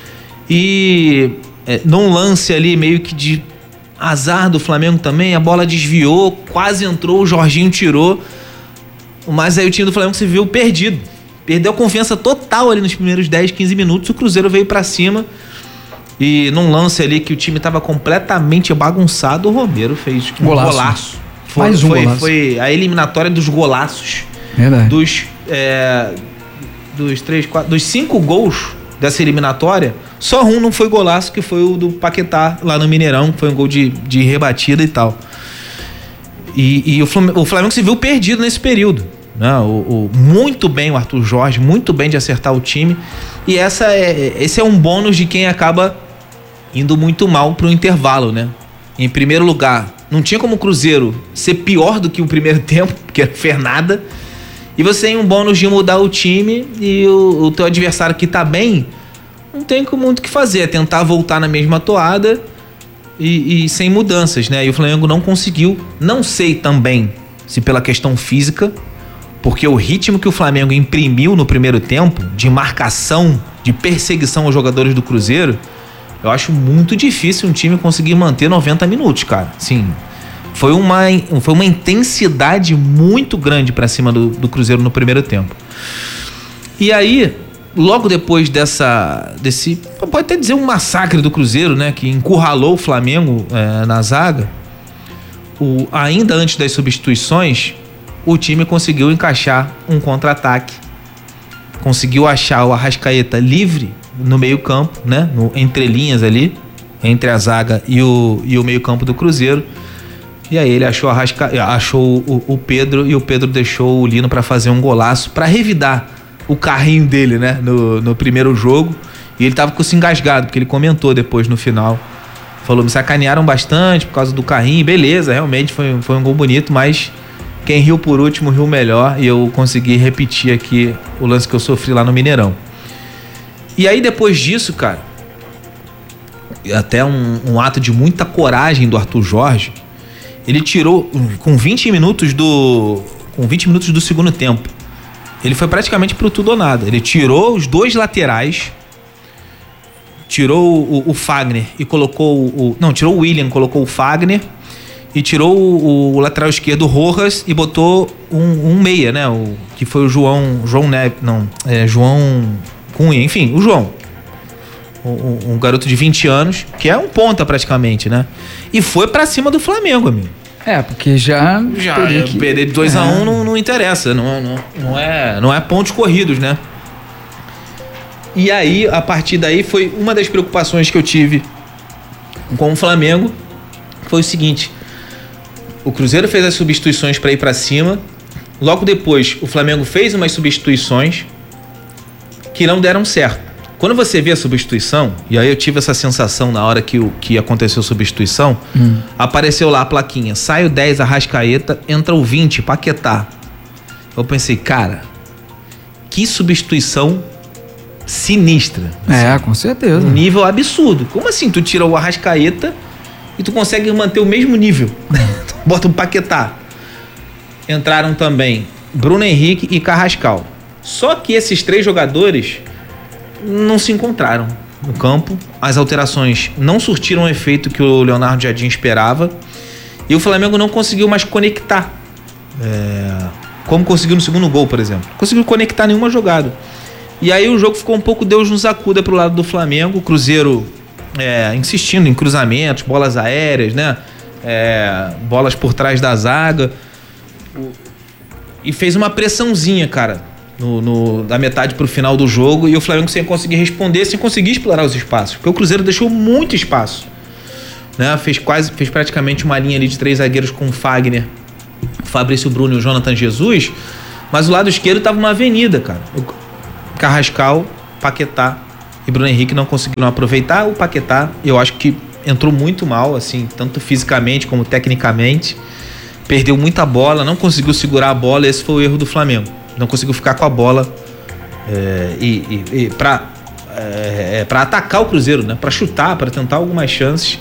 E é, num lance ali meio que de azar do Flamengo também, a bola desviou, quase entrou, o Jorginho tirou, mas aí o time do Flamengo se viu perdido, perdeu a confiança total ali nos primeiros dez, quinze minutos. O Cruzeiro veio pra cima e num lance ali que o time tava completamente bagunçado, o Romero fez um golaço, golaço. Foi, mais um foi, golaço. Foi a eliminatória dos golaços. Verdade. dos é, dos três, quatro, dos cinco gols dessa eliminatória, só um não foi golaço, que foi o do Paquetá lá no Mineirão, que foi um gol de, de rebatida e tal. E, e o, Flamengo, o Flamengo se viu perdido nesse período, né? O, o, muito bem o Arthur Jorge, muito bem de acertar o time, e essa é, esse é um bônus de quem acaba indo muito mal pro intervalo, né? Em primeiro lugar, não tinha como o Cruzeiro ser pior do que o primeiro tempo, porque não fez nada. E você tem um bônus de mudar o time e o, o teu adversário que tá bem, não tem muito o que fazer, é tentar voltar na mesma toada e, e sem mudanças, né? E o Flamengo não conseguiu. Não sei também se pela questão física, porque o ritmo que o Flamengo imprimiu no primeiro tempo, de marcação, de perseguição aos jogadores do Cruzeiro, eu acho muito difícil um time conseguir manter noventa minutos, cara. Sim. Foi uma, foi uma intensidade muito grande pra cima do, do Cruzeiro no primeiro tempo. E aí, logo depois dessa, desse, pode até dizer um massacre do Cruzeiro, né? Que encurralou o Flamengo é, na zaga, o, ainda antes das substituições, o time conseguiu encaixar um contra-ataque. Conseguiu achar o Arrascaeta livre no meio campo, né? No, entre linhas ali, entre a zaga e o, e o meio campo do Cruzeiro. E aí ele achou, a Rasca... achou o, o Pedro, e o Pedro deixou o Lino para fazer um golaço, para revidar o carrinho dele, né? No, no primeiro jogo. E ele tava com se engasgado, porque ele comentou depois no final. Falou, me sacanearam bastante por causa do carrinho. Beleza, realmente foi, foi um gol bonito, mas quem riu por último riu melhor. E eu consegui repetir aqui o lance que eu sofri lá no Mineirão. E aí depois disso, cara, até um, um ato de muita coragem do Arthur Jorge, ele tirou com vinte minutos do com vinte minutos do segundo tempo. Ele foi praticamente pro tudo ou nada. Ele tirou os dois laterais, tirou o, o Fagner e colocou o não, tirou o William, colocou o Fagner e tirou o, o lateral esquerdo Rojas e botou um, um meia, né? O que foi o João João Neves, não, é João Cunha, enfim, o João. Um, um garoto de vinte anos, que é um ponta praticamente, né? E foi pra cima do Flamengo, amigo. É, porque já... Já, que... perder de dois a um não, não interessa, não, não, não, é, não é pontos corridos, né? E aí, a partir daí, foi uma das preocupações que eu tive com o Flamengo, foi o seguinte: o Cruzeiro fez as substituições pra ir pra cima, logo depois o Flamengo fez umas substituições que não deram certo. Quando você vê a substituição, e aí eu tive essa sensação na hora que, o, que aconteceu a substituição, hum. apareceu lá a plaquinha, sai o dez Arrascaeta, entra o vinte Paquetá. Eu pensei, cara, que substituição sinistra. É, assim, com certeza. Um nível absurdo. Como assim tu tira o Arrascaeta e tu consegue manter o mesmo nível? Bota um Paquetá. Entraram também Bruno Henrique e Carrascal. Só que esses três jogadores não se encontraram no campo, as alterações não surtiram o efeito que o Leonardo Jardim esperava e o Flamengo não conseguiu mais conectar, é, como conseguiu no segundo gol, por exemplo. Não conseguiu conectar nenhuma jogada. E aí o jogo ficou um pouco Deus nos acuda pro lado do Flamengo. O Cruzeiro é, insistindo em cruzamentos, bolas aéreas, né? É, bolas por trás da zaga. E fez uma pressãozinha, cara, no, no, da metade pro final do jogo, e o Flamengo sem conseguir responder, sem conseguir explorar os espaços. Porque o Cruzeiro deixou muito espaço. Né? Fez quase, fez praticamente uma linha ali de três zagueiros com o Fagner, o Fabrício Bruno e o Jonathan Jesus. Mas o lado esquerdo tava uma avenida, cara. O Carrascal, Paquetá e Bruno Henrique não conseguiram aproveitar. O Paquetá, eu acho que entrou muito mal, assim, tanto fisicamente como tecnicamente. Perdeu muita bola, não conseguiu segurar a bola. Esse foi o erro do Flamengo. Não conseguiu ficar com a bola é, e, e, e para é, para atacar o Cruzeiro, né? Para chutar, para tentar algumas chances.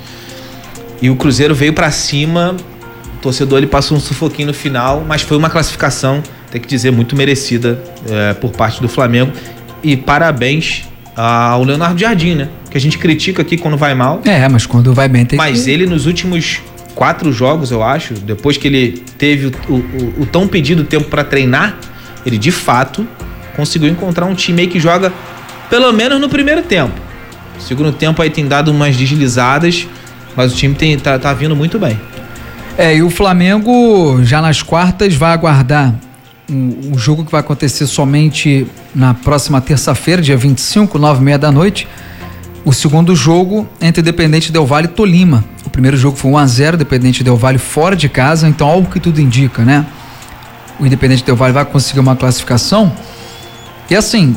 E o Cruzeiro veio para cima. O torcedor ele passou um sufoquinho no final, mas foi uma classificação, tem que dizer, muito merecida é, por parte do Flamengo. E parabéns ao Leonardo Jardim, né? Que a gente critica aqui quando vai mal. É, mas quando vai bem tem Mas que... ele nos últimos quatro jogos, eu acho, depois que ele teve o, o, o tão pedido tempo para treinar, ele de fato conseguiu encontrar um time aí que joga pelo menos no primeiro tempo. No segundo tempo aí tem dado umas deslizadas, mas o time tem, tá, tá vindo muito bem. É, e o Flamengo já nas quartas vai aguardar um, um jogo que vai acontecer somente na próxima terça-feira, dia vinte e cinco, nove e meia da noite. O segundo jogo entre Independente Del Valle e Tolima. O primeiro jogo foi um a zero, Independente Del Valle fora de casa, então algo que tudo indica, né? O Independente Del Valle vai conseguir uma classificação. E assim,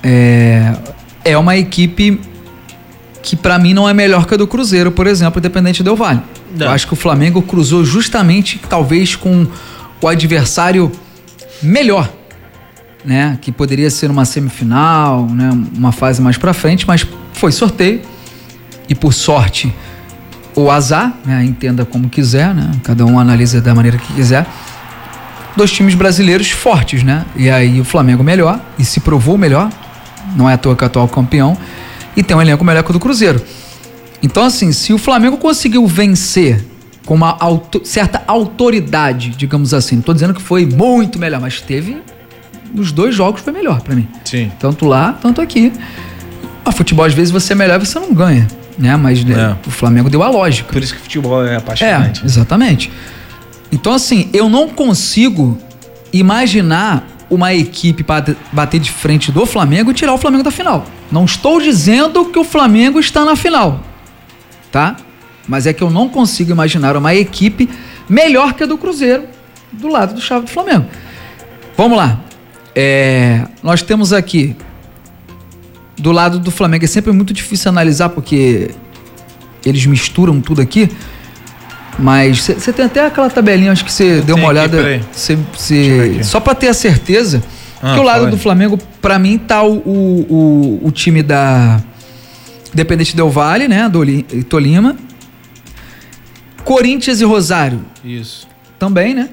é, é uma equipe que pra mim não é melhor que a do Cruzeiro, por exemplo, Independente Del Valle. Não. Eu acho que o Flamengo cruzou justamente, talvez, com o adversário melhor, né? Que poderia ser uma semifinal, né? Uma fase mais pra frente, mas foi sorteio. E por sorte, ou azar, né? Entenda como quiser, né? Cada um analisa da maneira que quiser. Dois times brasileiros fortes, né? E aí o Flamengo melhor, e se provou melhor, não é à toa que é atual campeão, e tem um elenco melhor que o do Cruzeiro. Então, assim, se o Flamengo conseguiu vencer com uma auto, certa autoridade, digamos assim, não tô dizendo que foi muito melhor, mas teve, nos dois jogos foi melhor pra mim. Sim. Tanto lá, tanto aqui. A futebol, às vezes, você é melhor e você não ganha, né? Mas né, o Flamengo deu a lógica. Por isso que o futebol é apaixonante. É, exatamente. Então, assim, eu não consigo imaginar uma equipe para bater de frente do Flamengo e tirar o Flamengo da final. Não estou dizendo que o Flamengo está na final, tá? Mas é que eu não consigo imaginar uma equipe melhor que a do Cruzeiro do lado do chave do Flamengo. Vamos lá. É, nós temos aqui do lado do Flamengo, é sempre muito difícil analisar porque eles misturam tudo aqui. Mas você tem até aquela tabelinha, acho que você deu uma olhada. Aqui, cê, cê, só pra ter a certeza. Ah, que o lado foi. do Flamengo, pra mim, tá o, o, o, o time da Independente Del Valle, né? Do Tolima. Corinthians e Rosário. Isso. Também, né?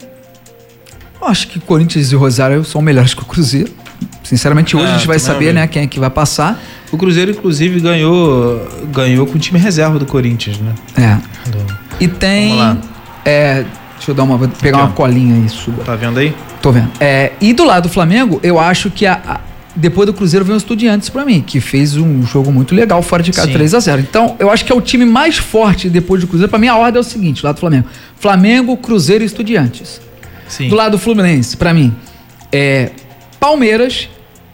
Eu acho que Corinthians e Rosário são melhores que o Cruzeiro. Sinceramente, hoje ah, a gente vai saber, né, quem é que vai passar. O Cruzeiro, inclusive, ganhou, ganhou com o time reserva do Corinthians, né? É. Do... E tem. É, deixa eu dar uma. Vou pegar Aqui, uma colinha aí sua. Tá vendo aí? Tô vendo. É, e do lado do Flamengo, eu acho que a, a, depois do Cruzeiro vem o Estudiantes pra mim, que fez um jogo muito legal fora de casa, Sim. três a zero. Então, eu acho que é o time mais forte depois do Cruzeiro. Pra mim, a ordem é o seguinte: do lado do Flamengo: Flamengo, Cruzeiro e Estudiantes. Sim. Do lado do Fluminense, pra mim, é Palmeiras,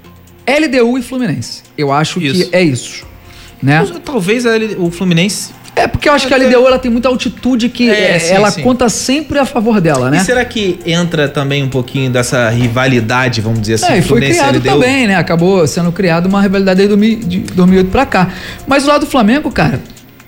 L D U e Fluminense. Eu acho isso. que é isso. Né? Talvez a L, o Fluminense. É porque eu acho que a L D U ela tem muita altitude que é, sim, ela sim. conta sempre a favor dela, né? E será que entra também um pouquinho dessa rivalidade, vamos dizer assim? É, e foi criado L D U? Também, né? Acabou sendo criado uma rivalidade aí do de dois mil e oito pra cá. Mas o lado do Flamengo, cara,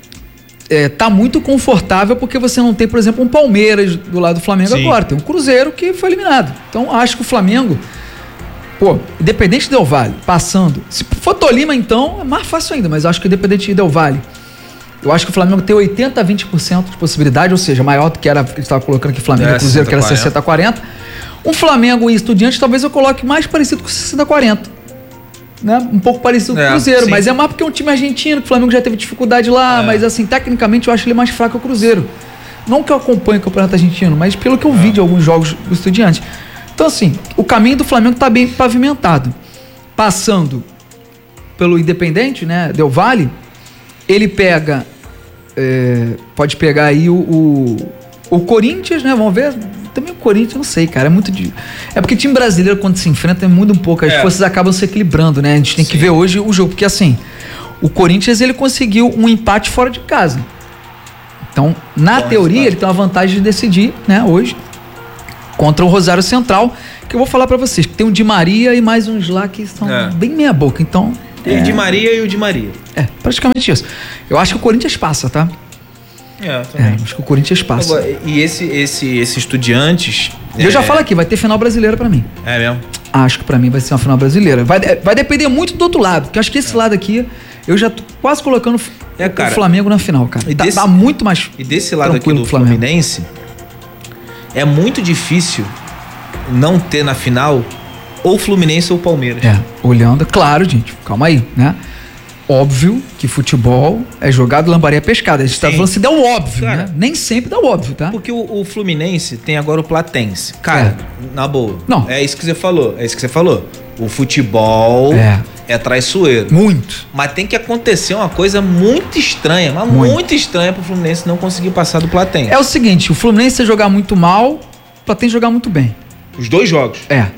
é, tá muito confortável porque você não tem, por exemplo, um Palmeiras do lado do Flamengo sim. agora. Tem um Cruzeiro que foi eliminado. Então, acho que o Flamengo, pô, Independente Del Valle, passando. Se for Tolima, então, é mais fácil ainda, mas acho que Independente Del Valle, eu acho que o Flamengo tem oitenta a vinte por cento de possibilidade, ou seja, maior do que era, ele estava colocando aqui Flamengo e é, Cruzeiro, que era sessenta a quarenta. Um Flamengo e Estudiantes, talvez eu coloque mais parecido com sessenta a quarenta. Né? Um pouco parecido é, com o Cruzeiro, sim. mas é mais porque é um time argentino, que o Flamengo já teve dificuldade lá, é. mas assim, tecnicamente eu acho ele mais fraco que o Cruzeiro. Não que eu acompanhe o Campeonato Argentino, mas pelo que eu vi de alguns jogos do Estudiantes. Então assim, o caminho do Flamengo está bem pavimentado. Passando pelo Independente, né, Del Valle, ele pega, é, pode pegar aí o, o, o Corinthians, né? Vamos ver. Também o Corinthians, não sei, cara, é muito de... É porque time brasileiro, quando se enfrenta, muda um pouco, as É. forças acabam se equilibrando, né? A gente tem que Sim. ver hoje o jogo, porque assim, o Corinthians, ele conseguiu um empate fora de casa. Então, na Bom teoria, resultado. ele tem uma vantagem de decidir, né, hoje, contra o Rosário Central, que eu vou falar pra vocês, que tem o Di Maria e mais uns lá que são É. bem meia boca, então... Tem o Di Maria e o Di Maria. É, praticamente isso. Eu acho que o Corinthians passa, tá? É, É, também. acho que o Corinthians passa. Agora, e esse, esse, esse Estudiantes... E eu já é- falo aqui, vai ter final brasileira pra mim. É mesmo? Acho que pra mim vai ser uma final brasileira. Vai, vai depender muito do outro lado, porque eu acho que esse lado aqui, eu já tô quase colocando É, cara. o Flamengo na final, cara. E Tá, desse- tá muito mais E desse lado aqui tranquilo do pro Flamengo. Fluminense, é muito difícil não ter na final ou Fluminense ou Palmeiras. É, olhando, claro, gente, calma aí, né? Óbvio que futebol é jogado, lambaria pescada. A gente tá Sim. falando se dá o óbvio, Cara. né? Nem sempre dá o óbvio, tá? Porque o, o Fluminense tem agora o Platense. Cara, na boa. Não. É isso que você falou. É isso que você falou. O futebol É. é, traiçoeiro. Muito. Mas tem que acontecer uma coisa muito estranha, mas Muito. muito, estranha pro Fluminense não conseguir passar do Platense. É o seguinte, o Fluminense jogar muito mal, o Platense jogar muito bem. Os dois jogos. É. É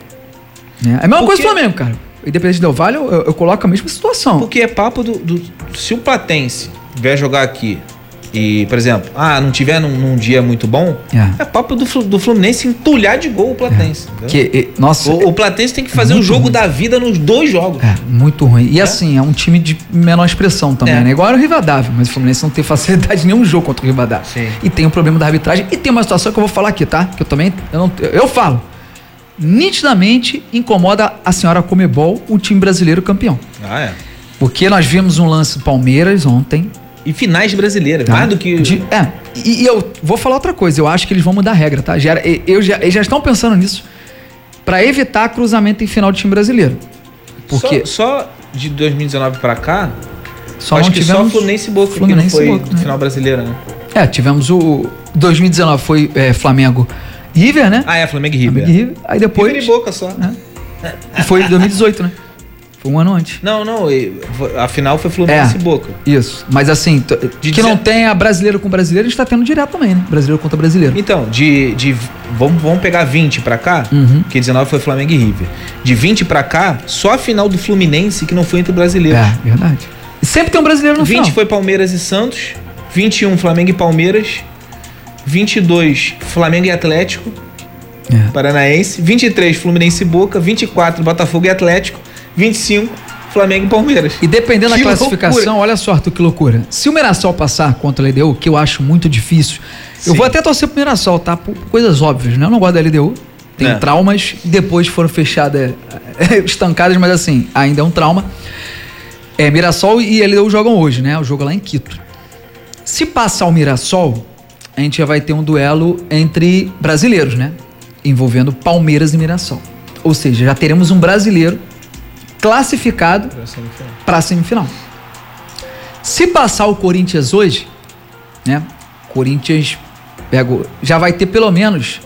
a mesma Porque- coisa do Flamengo, cara. Independente do Vale, eu, eu coloco a mesma situação. Porque é papo do, do- Se o Platense vier jogar aqui e, por exemplo, ah, não tiver num, num dia muito bom, É. é papo do, Flu- do Fluminense entulhar de gol o Platense. entendeu? Que, e- nossa, O, o Platense tem que fazer o muito jogo ruim. da vida nos dois jogos. é muito ruim. E assim, é um time de menor expressão também, É. né? Igual era o Rivadavia, mas o Fluminense não tem facilidade em nenhum jogo contra o Rivadavia. Sim. E tem um problema da arbitragem. E tem uma situação que eu vou falar aqui, tá? Que eu também, eu, não, eu falo. Nitidamente incomoda a senhora Comebol o time brasileiro campeão. Ah, é. Porque nós vimos um lance do Palmeiras ontem. E finais brasileiras, Tá? mais do que. De- é, e, e eu vou falar outra coisa, eu acho que eles vão mudar a regra, tá? Já, era- eu já, eles já estão pensando nisso pra evitar cruzamento em final de time brasileiro. Porque Só, só de dois mil e dezenove pra cá, só acho não que só tivemos Fluminense e Boca Fluminense que e não foi Boca, né? final brasileira, né? É, tivemos o dois mil e dezenove foi é, Flamengo River, né? Ah, é, Flamengo e River. Flamengo e River. Aí depois River e Boca só. e foi dois mil e dezoito, né? Foi um ano antes. Não, não, e- a final foi Fluminense É. e Boca. Isso. Mas assim, t- De que não dezen- tenha brasileiro com brasileiro, a gente tá tendo direto também, né? Brasileiro contra brasileiro. Então, de. de vamos, vamos pegar vinte pra cá, Uhum. que dezenove foi Flamengo e River. De vinte pra cá, só a final do Fluminense que não foi entre brasileiros. É, verdade. E sempre tem um brasileiro no vinte final. foi Palmeiras e Santos, vinte e um Flamengo e Palmeiras, vinte e dois Flamengo e Atlético É. Paranaense, vinte e três Fluminense e Boca, vinte e quatro Botafogo e Atlético, vinte e cinco Flamengo e Palmeiras. E dependendo da Que classificação, loucura. olha só, Arthur, que loucura. Se o Mirassol passar contra a L D U, que eu acho muito difícil, eu Sim. vou até torcer pro Mirassol, tá? Por coisas óbvias, né? Eu não gosto da L D U. Tem É. traumas, depois foram fechadas, estancadas, mas assim, ainda é um trauma. É, Mirassol e L D U jogam hoje, né? O jogo é lá em Quito. Se passar o Mirassol, a gente já vai ter um duelo entre brasileiros, né? Envolvendo Palmeiras e Mirassol. Ou seja, já teremos um brasileiro classificado para a semifinal. Se passar o Corinthians hoje, né? Corinthians pega, o- já vai ter pelo menos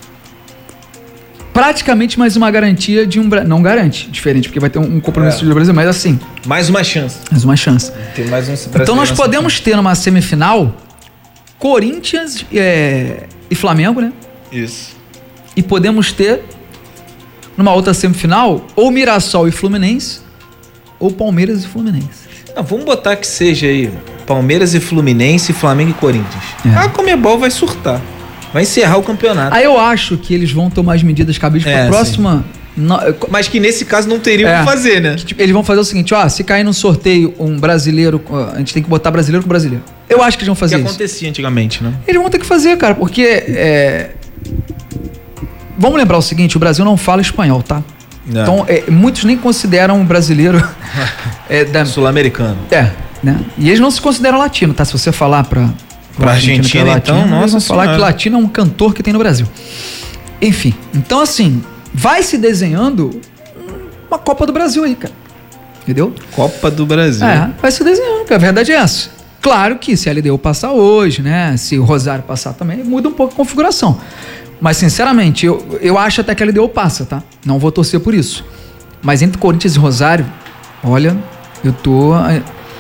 praticamente mais uma garantia de um bra- não garante, diferente, porque vai ter um, um compromisso É. do Brasil, mas assim, Mais uma chance. mais uma chance. Tem mais um Então nós podemos ter numa semifinal Corinthians é, e Flamengo, né? Isso. E podemos ter numa outra semifinal ou Mirassol e Fluminense ou Palmeiras e Fluminense. Não, vamos botar que seja aí Palmeiras e Fluminense, Flamengo e Corinthians. É. A Comebol vai surtar. Vai encerrar o campeonato. Aí eu acho que eles vão tomar as medidas cabíveis É, para a próxima. no- Mas que nesse caso não teriam o É. que fazer, né? Tipo, eles vão fazer o seguinte, ó, se cair num sorteio um brasileiro, ó, a gente tem que botar brasileiro com brasileiro. Eu acho que eles vão Que fazer isso. acontecia antigamente, né? Eles vão ter que fazer, cara, porque é, vamos lembrar o seguinte, o Brasil não fala espanhol, tá? Não. Então, é, muitos nem consideram o brasileiro é, da, Sul-americano. é, né? E eles não se consideram latino, tá? Se você falar pra, Pra Argentina, que é latino, então, eles nossa vão falar senhora. que latino é um cantor que tem no Brasil. Enfim, então assim, vai se desenhando uma Copa do Brasil aí, cara. Entendeu? Copa do Brasil. É, vai se desenhando, cara. A verdade é essa. Claro que se a L D U passar hoje, né? Se o Rosário passar também, muda um pouco a configuração. Mas, sinceramente, eu, eu acho até que a L D U passa, tá? Não vou torcer por isso. Mas entre Corinthians e Rosário, olha, eu tô eh,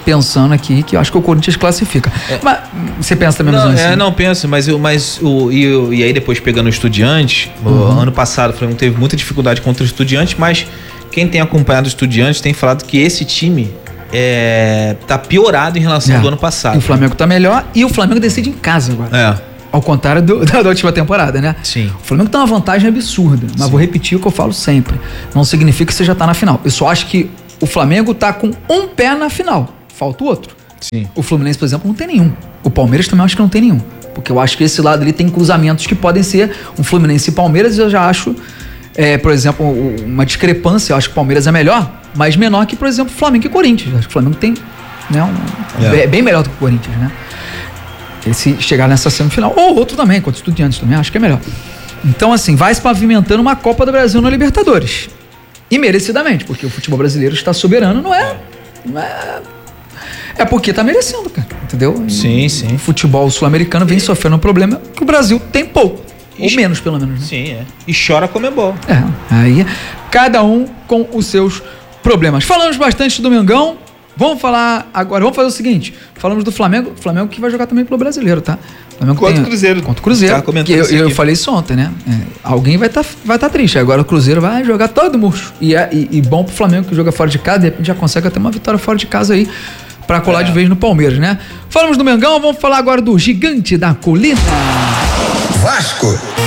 pensando aqui que eu acho que o Corinthians classifica. É. Mas você pensa também não, assim? É, não, penso, mas, eu, mas o, e, eu, e aí depois pegando o Estudiantes, uhum. o ano passado o Flamengo teve muita dificuldade contra o Estudiantes, mas quem tem acompanhado o Estudiantes tem falado que esse time é, tá piorado em relação é. ao do ano passado. E o Flamengo tá melhor e o Flamengo decide em casa agora. É. Ao contrário do, da, da última temporada, né? Sim. O Flamengo tem uma vantagem absurda, mas Sim. vou repetir o que eu falo sempre. Não significa que você já tá na final. Eu só acho que o Flamengo tá com um pé na final. Falta o outro. Sim. O Fluminense, por exemplo, não tem nenhum. O Palmeiras também acho que não tem nenhum. Porque eu acho que esse lado ali tem cruzamentos que podem ser um Fluminense e Palmeiras. Eu já acho, é, por exemplo, uma discrepância. Eu acho que o Palmeiras é melhor, mas menor que, por exemplo, Flamengo e Corinthians. Eu acho que o Flamengo tem, né, um, é. bem melhor do que o Corinthians, né? Esse chegar nessa semifinal. Ou outro também, contra Estudiantes também, acho que é melhor. Então, assim, vai se pavimentando uma Copa do Brasil na Libertadores. E merecidamente, porque o futebol brasileiro está soberano, não é... Não é... É porque tá merecendo, cara, entendeu? Sim, e, sim. O futebol sul-americano vem sofrendo um problema que o Brasil tem pouco. E ou menos, pelo menos. Né? Sim, é. E chora Comebol. É, aí cada um com os seus problemas. Falamos bastante do Mengão. Vamos falar agora, vamos fazer o seguinte. Falamos do Flamengo, Flamengo que vai jogar também pelo Brasileiro, tá? Flamengo contra o Cruzeiro. Contra o Cruzeiro. Tá comentando eu, isso eu falei isso ontem, né? É, alguém vai estar tá, vai tá triste. Agora o Cruzeiro vai jogar todo murcho. E, é, e, e bom pro Flamengo que joga fora de casa, de repente já consegue até uma vitória fora de casa aí pra colar é. de vez no Palmeiras, né? Falamos do Mengão, vamos falar agora do Gigante da Colina. Vasco.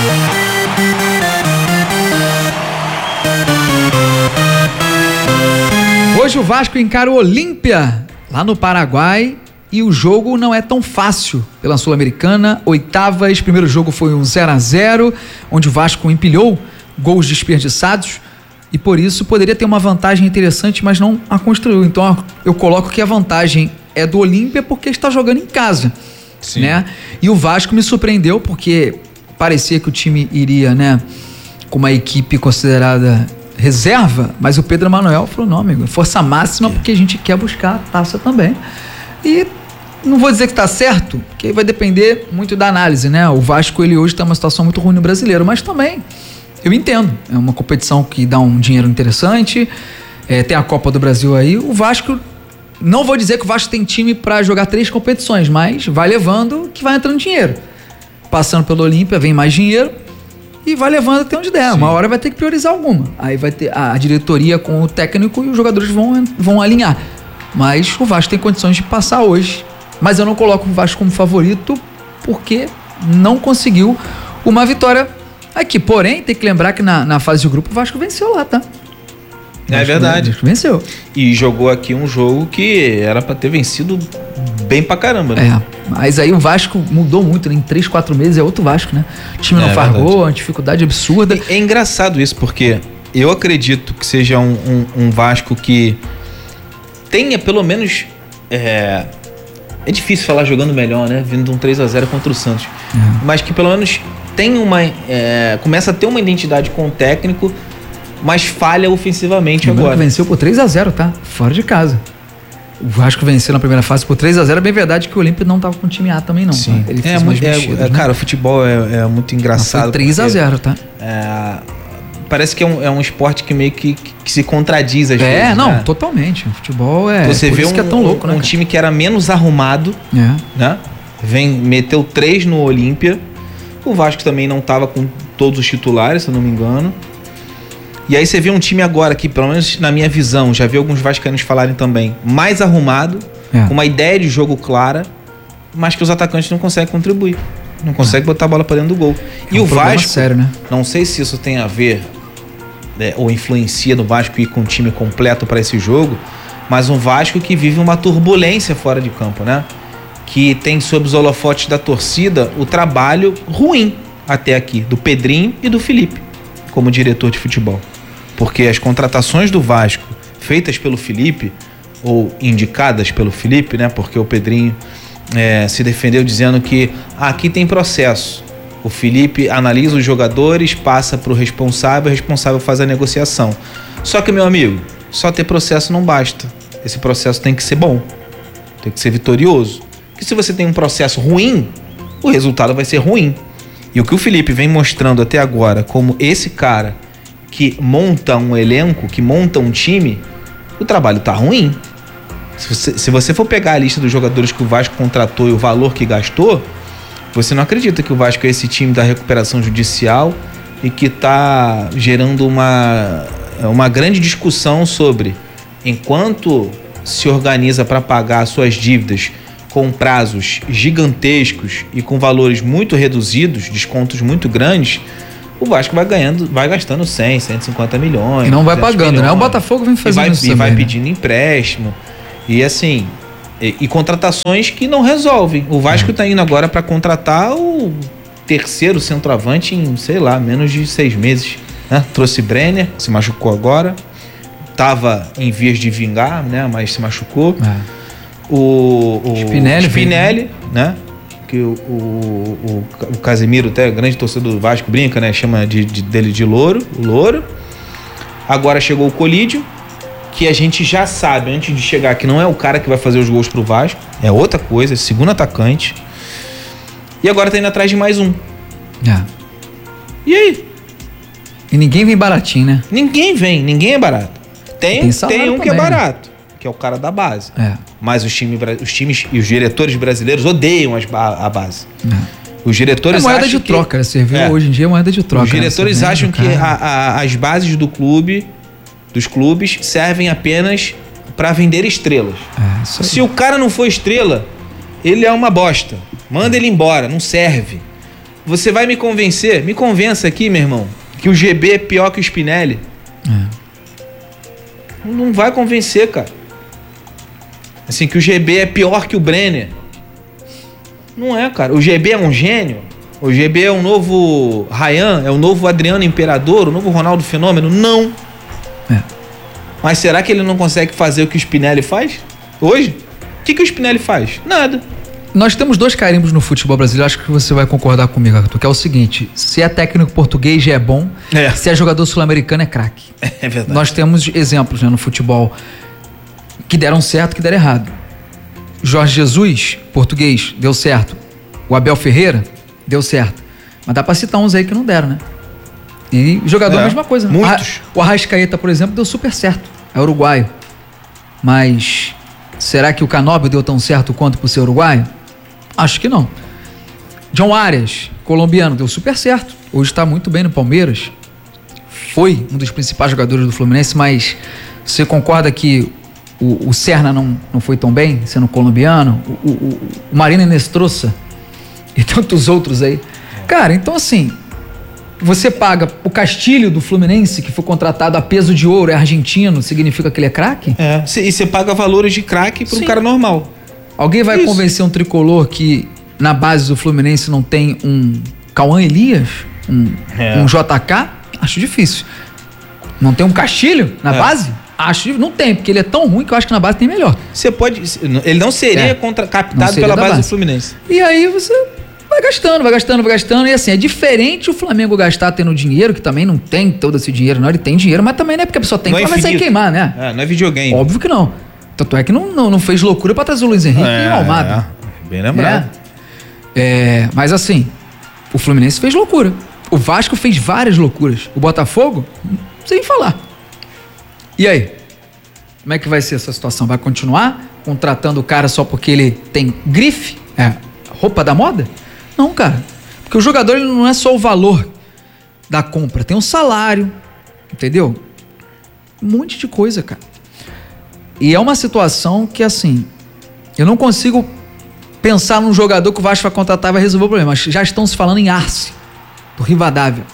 Hoje o Vasco encara o Olímpia, lá no Paraguai, e o jogo não é tão fácil pela Sul-Americana. Oitavas, primeiro jogo foi um zero a zero, onde o Vasco empilhou gols desperdiçados e por isso poderia ter uma vantagem interessante, mas não a construiu. Então eu coloco que a vantagem é do Olímpia porque está jogando em casa. Sim. Né? E o Vasco me surpreendeu porque parecia que o time iria, né, com uma equipe considerada reserva, mas o Pedro Emanuel falou, não, amigo, força máxima porque a gente quer buscar a taça também. E não vou dizer que tá certo, porque vai depender muito da análise, né? O Vasco, ele hoje tá numa situação muito ruim no Brasileiro, mas também eu entendo, é uma competição que dá um dinheiro interessante, é, tem a Copa do Brasil aí, o Vasco, não vou dizer que o Vasco tem time para jogar três competições, mas vai levando que vai entrando dinheiro. Passando pelo Olímpia, vem mais dinheiro, e vai levando até onde der. Sim. Uma hora vai ter que priorizar alguma. Aí vai ter a, a diretoria com o técnico e os jogadores vão, vão alinhar. Mas o Vasco tem condições de passar hoje. Mas eu não coloco o Vasco como favorito porque não conseguiu uma vitória aqui. Porém, tem que lembrar que na, na fase de grupo o Vasco venceu lá, tá? É verdade. O Vasco venceu. E jogou aqui um jogo que era pra ter vencido bem pra caramba, né? É, mas aí o Vasco mudou muito, né? Em três, quatro meses é outro Vasco, né? O time não é, fargou, uma dificuldade absurda. É, é engraçado isso, porque eu acredito que seja um, um, um Vasco que tenha pelo menos... É, é difícil falar jogando melhor, né? Vindo de um três a zero contra o Santos. É. Mas que pelo menos tem uma... É, começa a ter uma identidade com o técnico, mas falha ofensivamente o agora. Venceu por três a zero, tá? Fora de casa. O Vasco venceu na primeira fase por três a zero. É bem verdade que o Olímpio não tava com o time A também, não. Sim. Tá? Ele é, fez muito, umas mexidas, é, né? Cara, o futebol é, é muito engraçado. Foi três a zero, tá? É, parece que é um, é um esporte que meio que, que, que se contradiz às é, vezes. É, não, né? Totalmente. O futebol é. Você por vê isso um, que é tão louco, um, né? Um time que era menos arrumado, é. né? Vem, meteu três no Olímpia. O Vasco também não tava com todos os titulares, se eu não me engano. E aí você vê um time agora que, pelo menos na minha visão, já vi alguns vascaínos falarem também, mais arrumado, é. com uma ideia de jogo clara, mas que os atacantes não conseguem contribuir. Não conseguem é. botar a bola para dentro do gol. É e um o Vasco, sério, né? Não sei se isso tem a ver, né, ou influencia no Vasco ir com um time completo para esse jogo, mas um Vasco que vive uma turbulência fora de campo, né? Que tem sob os holofotes da torcida o trabalho ruim até aqui, do Pedrinho e do Felipe, como diretor de futebol. Porque as contratações do Vasco feitas pelo Felipe, ou indicadas pelo Felipe, né? Porque o Pedrinho é, se defendeu dizendo que ah, aqui tem processo. O Felipe analisa os jogadores, passa para o responsável, o responsável faz a negociação. Só que, meu amigo, só ter processo não basta. Esse processo tem que ser bom, tem que ser vitorioso. Porque se você tem um processo ruim, o resultado vai ser ruim. E o que o Felipe vem mostrando até agora como esse cara que monta um elenco, que monta um time, o trabalho tá ruim. Se você, se você for pegar a lista dos jogadores que o Vasco contratou e o valor que gastou, você não acredita que o Vasco é esse time da recuperação judicial e que está gerando uma, uma grande discussão sobre enquanto se organiza para pagar suas dívidas com prazos gigantescos e com valores muito reduzidos, descontos muito grandes, o Vasco vai ganhando, vai gastando cem, cento e cinquenta milhões. E não vai pagando, milhões, né? O Botafogo vem fazendo e vai, isso e também, vai né? pedindo empréstimo. E assim, e, e contratações que não resolvem. O Vasco está indo agora para contratar o terceiro centroavante em, sei lá, menos de seis meses. Né? Trouxe Brenner, se machucou agora. Tava em vias de vingar, né? Mas se machucou. É. O, o Spinelli, Spinelli né? Que o, o, o, o Casemiro, até grande torcedor do Vasco, brinca, né? Chama de, de, dele de Louro, o Louro. Agora chegou o Colídio, que a gente já sabe, antes de chegar, que não é o cara que vai fazer os gols pro Vasco, é outra coisa, é segundo atacante. E agora tá indo atrás de mais um. É. E aí? E ninguém vem baratinho, né? Ninguém vem, ninguém é barato. Tem, tem, tem um também, que é né? barato, que é o cara da base. É. Mas os, time, os times e os diretores brasileiros odeiam as, a base. É. Os diretores é moeda acham de troca, que, você viu é. hoje em dia é moeda de troca. Os diretores né? acham que a, a, as bases do clube, dos clubes, servem apenas para vender estrelas. É, isso aí. Se o cara não for estrela, ele é uma bosta. Manda ele embora, não serve. Você vai me convencer? Me convença aqui, meu irmão, que o G B é pior que o Spinelli. É. Não vai convencer, cara. Assim, que o G B é pior que o Brenner. Não é, cara. O G B é um gênio. O G B é um novo Ryan, é o novo Adriano Imperador, o novo Ronaldo Fenômeno. Não. É. Mas será que ele não consegue fazer o que o Spinelli faz hoje? O que, que o Spinelli faz? Nada. Nós temos dois carimbos no futebol brasileiro, acho que você vai concordar comigo, Arthur, que é o seguinte: se é técnico português já é bom, é. se é jogador sul-americano é craque. É verdade. Nós temos exemplos, né, no futebol que deram certo, que deram errado. Jorge Jesus, português, deu certo. O Abel Ferreira, deu certo. Mas dá pra citar uns aí que não deram, né? E jogador, é. a mesma coisa. Né? Muitos. O Arrascaeta, por exemplo, deu super certo. É uruguaio. Mas será que o Canóbio deu tão certo quanto por ser uruguaio? Acho que não. John Arias, colombiano, deu super certo. Hoje está muito bem no Palmeiras. Foi um dos principais jogadores do Fluminense, mas você concorda que o, o Serna não, não foi tão bem, sendo colombiano? O, o, o Marina Nestrosa e tantos outros aí. Cara, então assim, você paga o Castilho do Fluminense, que foi contratado a peso de ouro, é argentino, significa que ele é craque? É. E você paga valores de craque para um cara normal. Alguém vai Isso. convencer um tricolor que na base do Fluminense não tem um Cauã Elias? Um, é. um J K? Acho difícil. Não tem um Castilho na é. base? Acho difícil. Não tem, porque ele é tão ruim que eu acho que na base tem melhor. Você pode... Ele não seria é. contra, captado seria pela base, base do Fluminense. E aí você vai gastando, vai gastando, vai gastando. E assim, é diferente o Flamengo gastar tendo dinheiro, que também não tem todo esse dinheiro. Não, ele tem dinheiro, mas também não é porque a pessoa tem não que é vai sair queimar, né? É, não é videogame. Óbvio que não. Tanto é que não, não, não fez loucura pra trazer o Luiz Henrique é, e o Almada. É, bem lembrado. É, é, mas assim, o Fluminense fez loucura. O Vasco fez várias loucuras. O Botafogo, sem falar. E aí? Como é que vai ser essa situação? Vai continuar contratando o cara só porque ele tem grife? É, roupa da moda? Não, cara. Porque o jogador ele não é só o valor da compra. Tem um salário, entendeu? Um monte de coisa, cara. E é uma situação que, assim, eu não consigo pensar num jogador que o Vasco vai contratar e vai resolver o problema. Já estão se falando em Arce, do Rivadavia.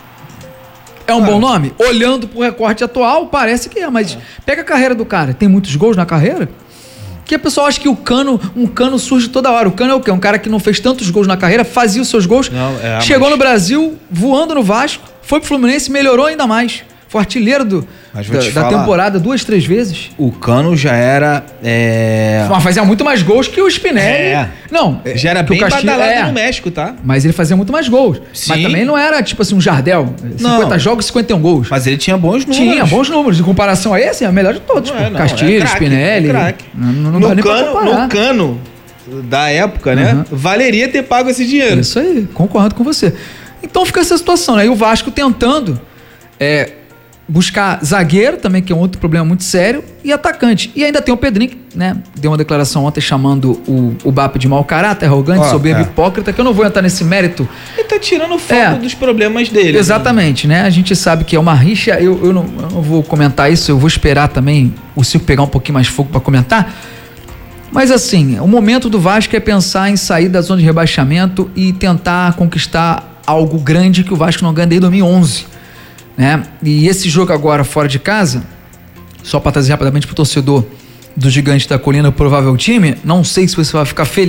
É um ah. bom nome? Olhando pro recorte atual, parece que é, mas é. pega a carreira do cara. Tem muitos gols na carreira? Que a pessoa acha que o Cano, um Cano surge toda hora. O Cano é o quê? Um cara que não fez tantos gols na carreira, fazia os seus gols, não, é, chegou mas... no Brasil, voando no Vasco, foi pro Fluminense, melhorou ainda mais. Foi artilheiro do, da, da falar, temporada duas, três vezes. O Cano já era... É... Mas fazia muito mais gols que o Spinelli. É. Não, já era bem badalado é. no México, tá? Mas ele fazia muito mais gols. Sim. Mas também não era tipo assim um Jardel. cinquenta não. jogos, cinquenta e um gols. Mas ele tinha bons números. Tinha bons números. Em comparação a esse, é o melhor de todos. Não, tipo, não, Castilho, é craque, Spinelli. É não, não, não no, nem cano, no Cano da época, né? Uhum. Valeria ter pago esse dinheiro. Isso aí, concordo com você. Então fica essa situação, né? E o Vasco tentando... É, buscar zagueiro também, que é um outro problema muito sério, e atacante. E ainda tem o Pedrinho, né? Deu uma declaração ontem chamando o, o B A P de mau caráter, arrogante, Ó, soberbo, é. hipócrita, que eu não vou entrar nesse mérito. Ele tá tirando foco É. dos problemas dele. Exatamente, né? A gente sabe que é uma rixa, eu, eu, não, eu não vou comentar isso, eu vou esperar também o Cico pegar um pouquinho mais fogo para comentar. Mas assim, o momento do Vasco é pensar em sair da zona de rebaixamento e tentar conquistar algo grande que o Vasco não ganha desde dois mil e onze, né? E esse jogo agora fora de casa, só para trazer rapidamente pro torcedor do Gigante da Colina, o provável time, não sei se você vai ficar feliz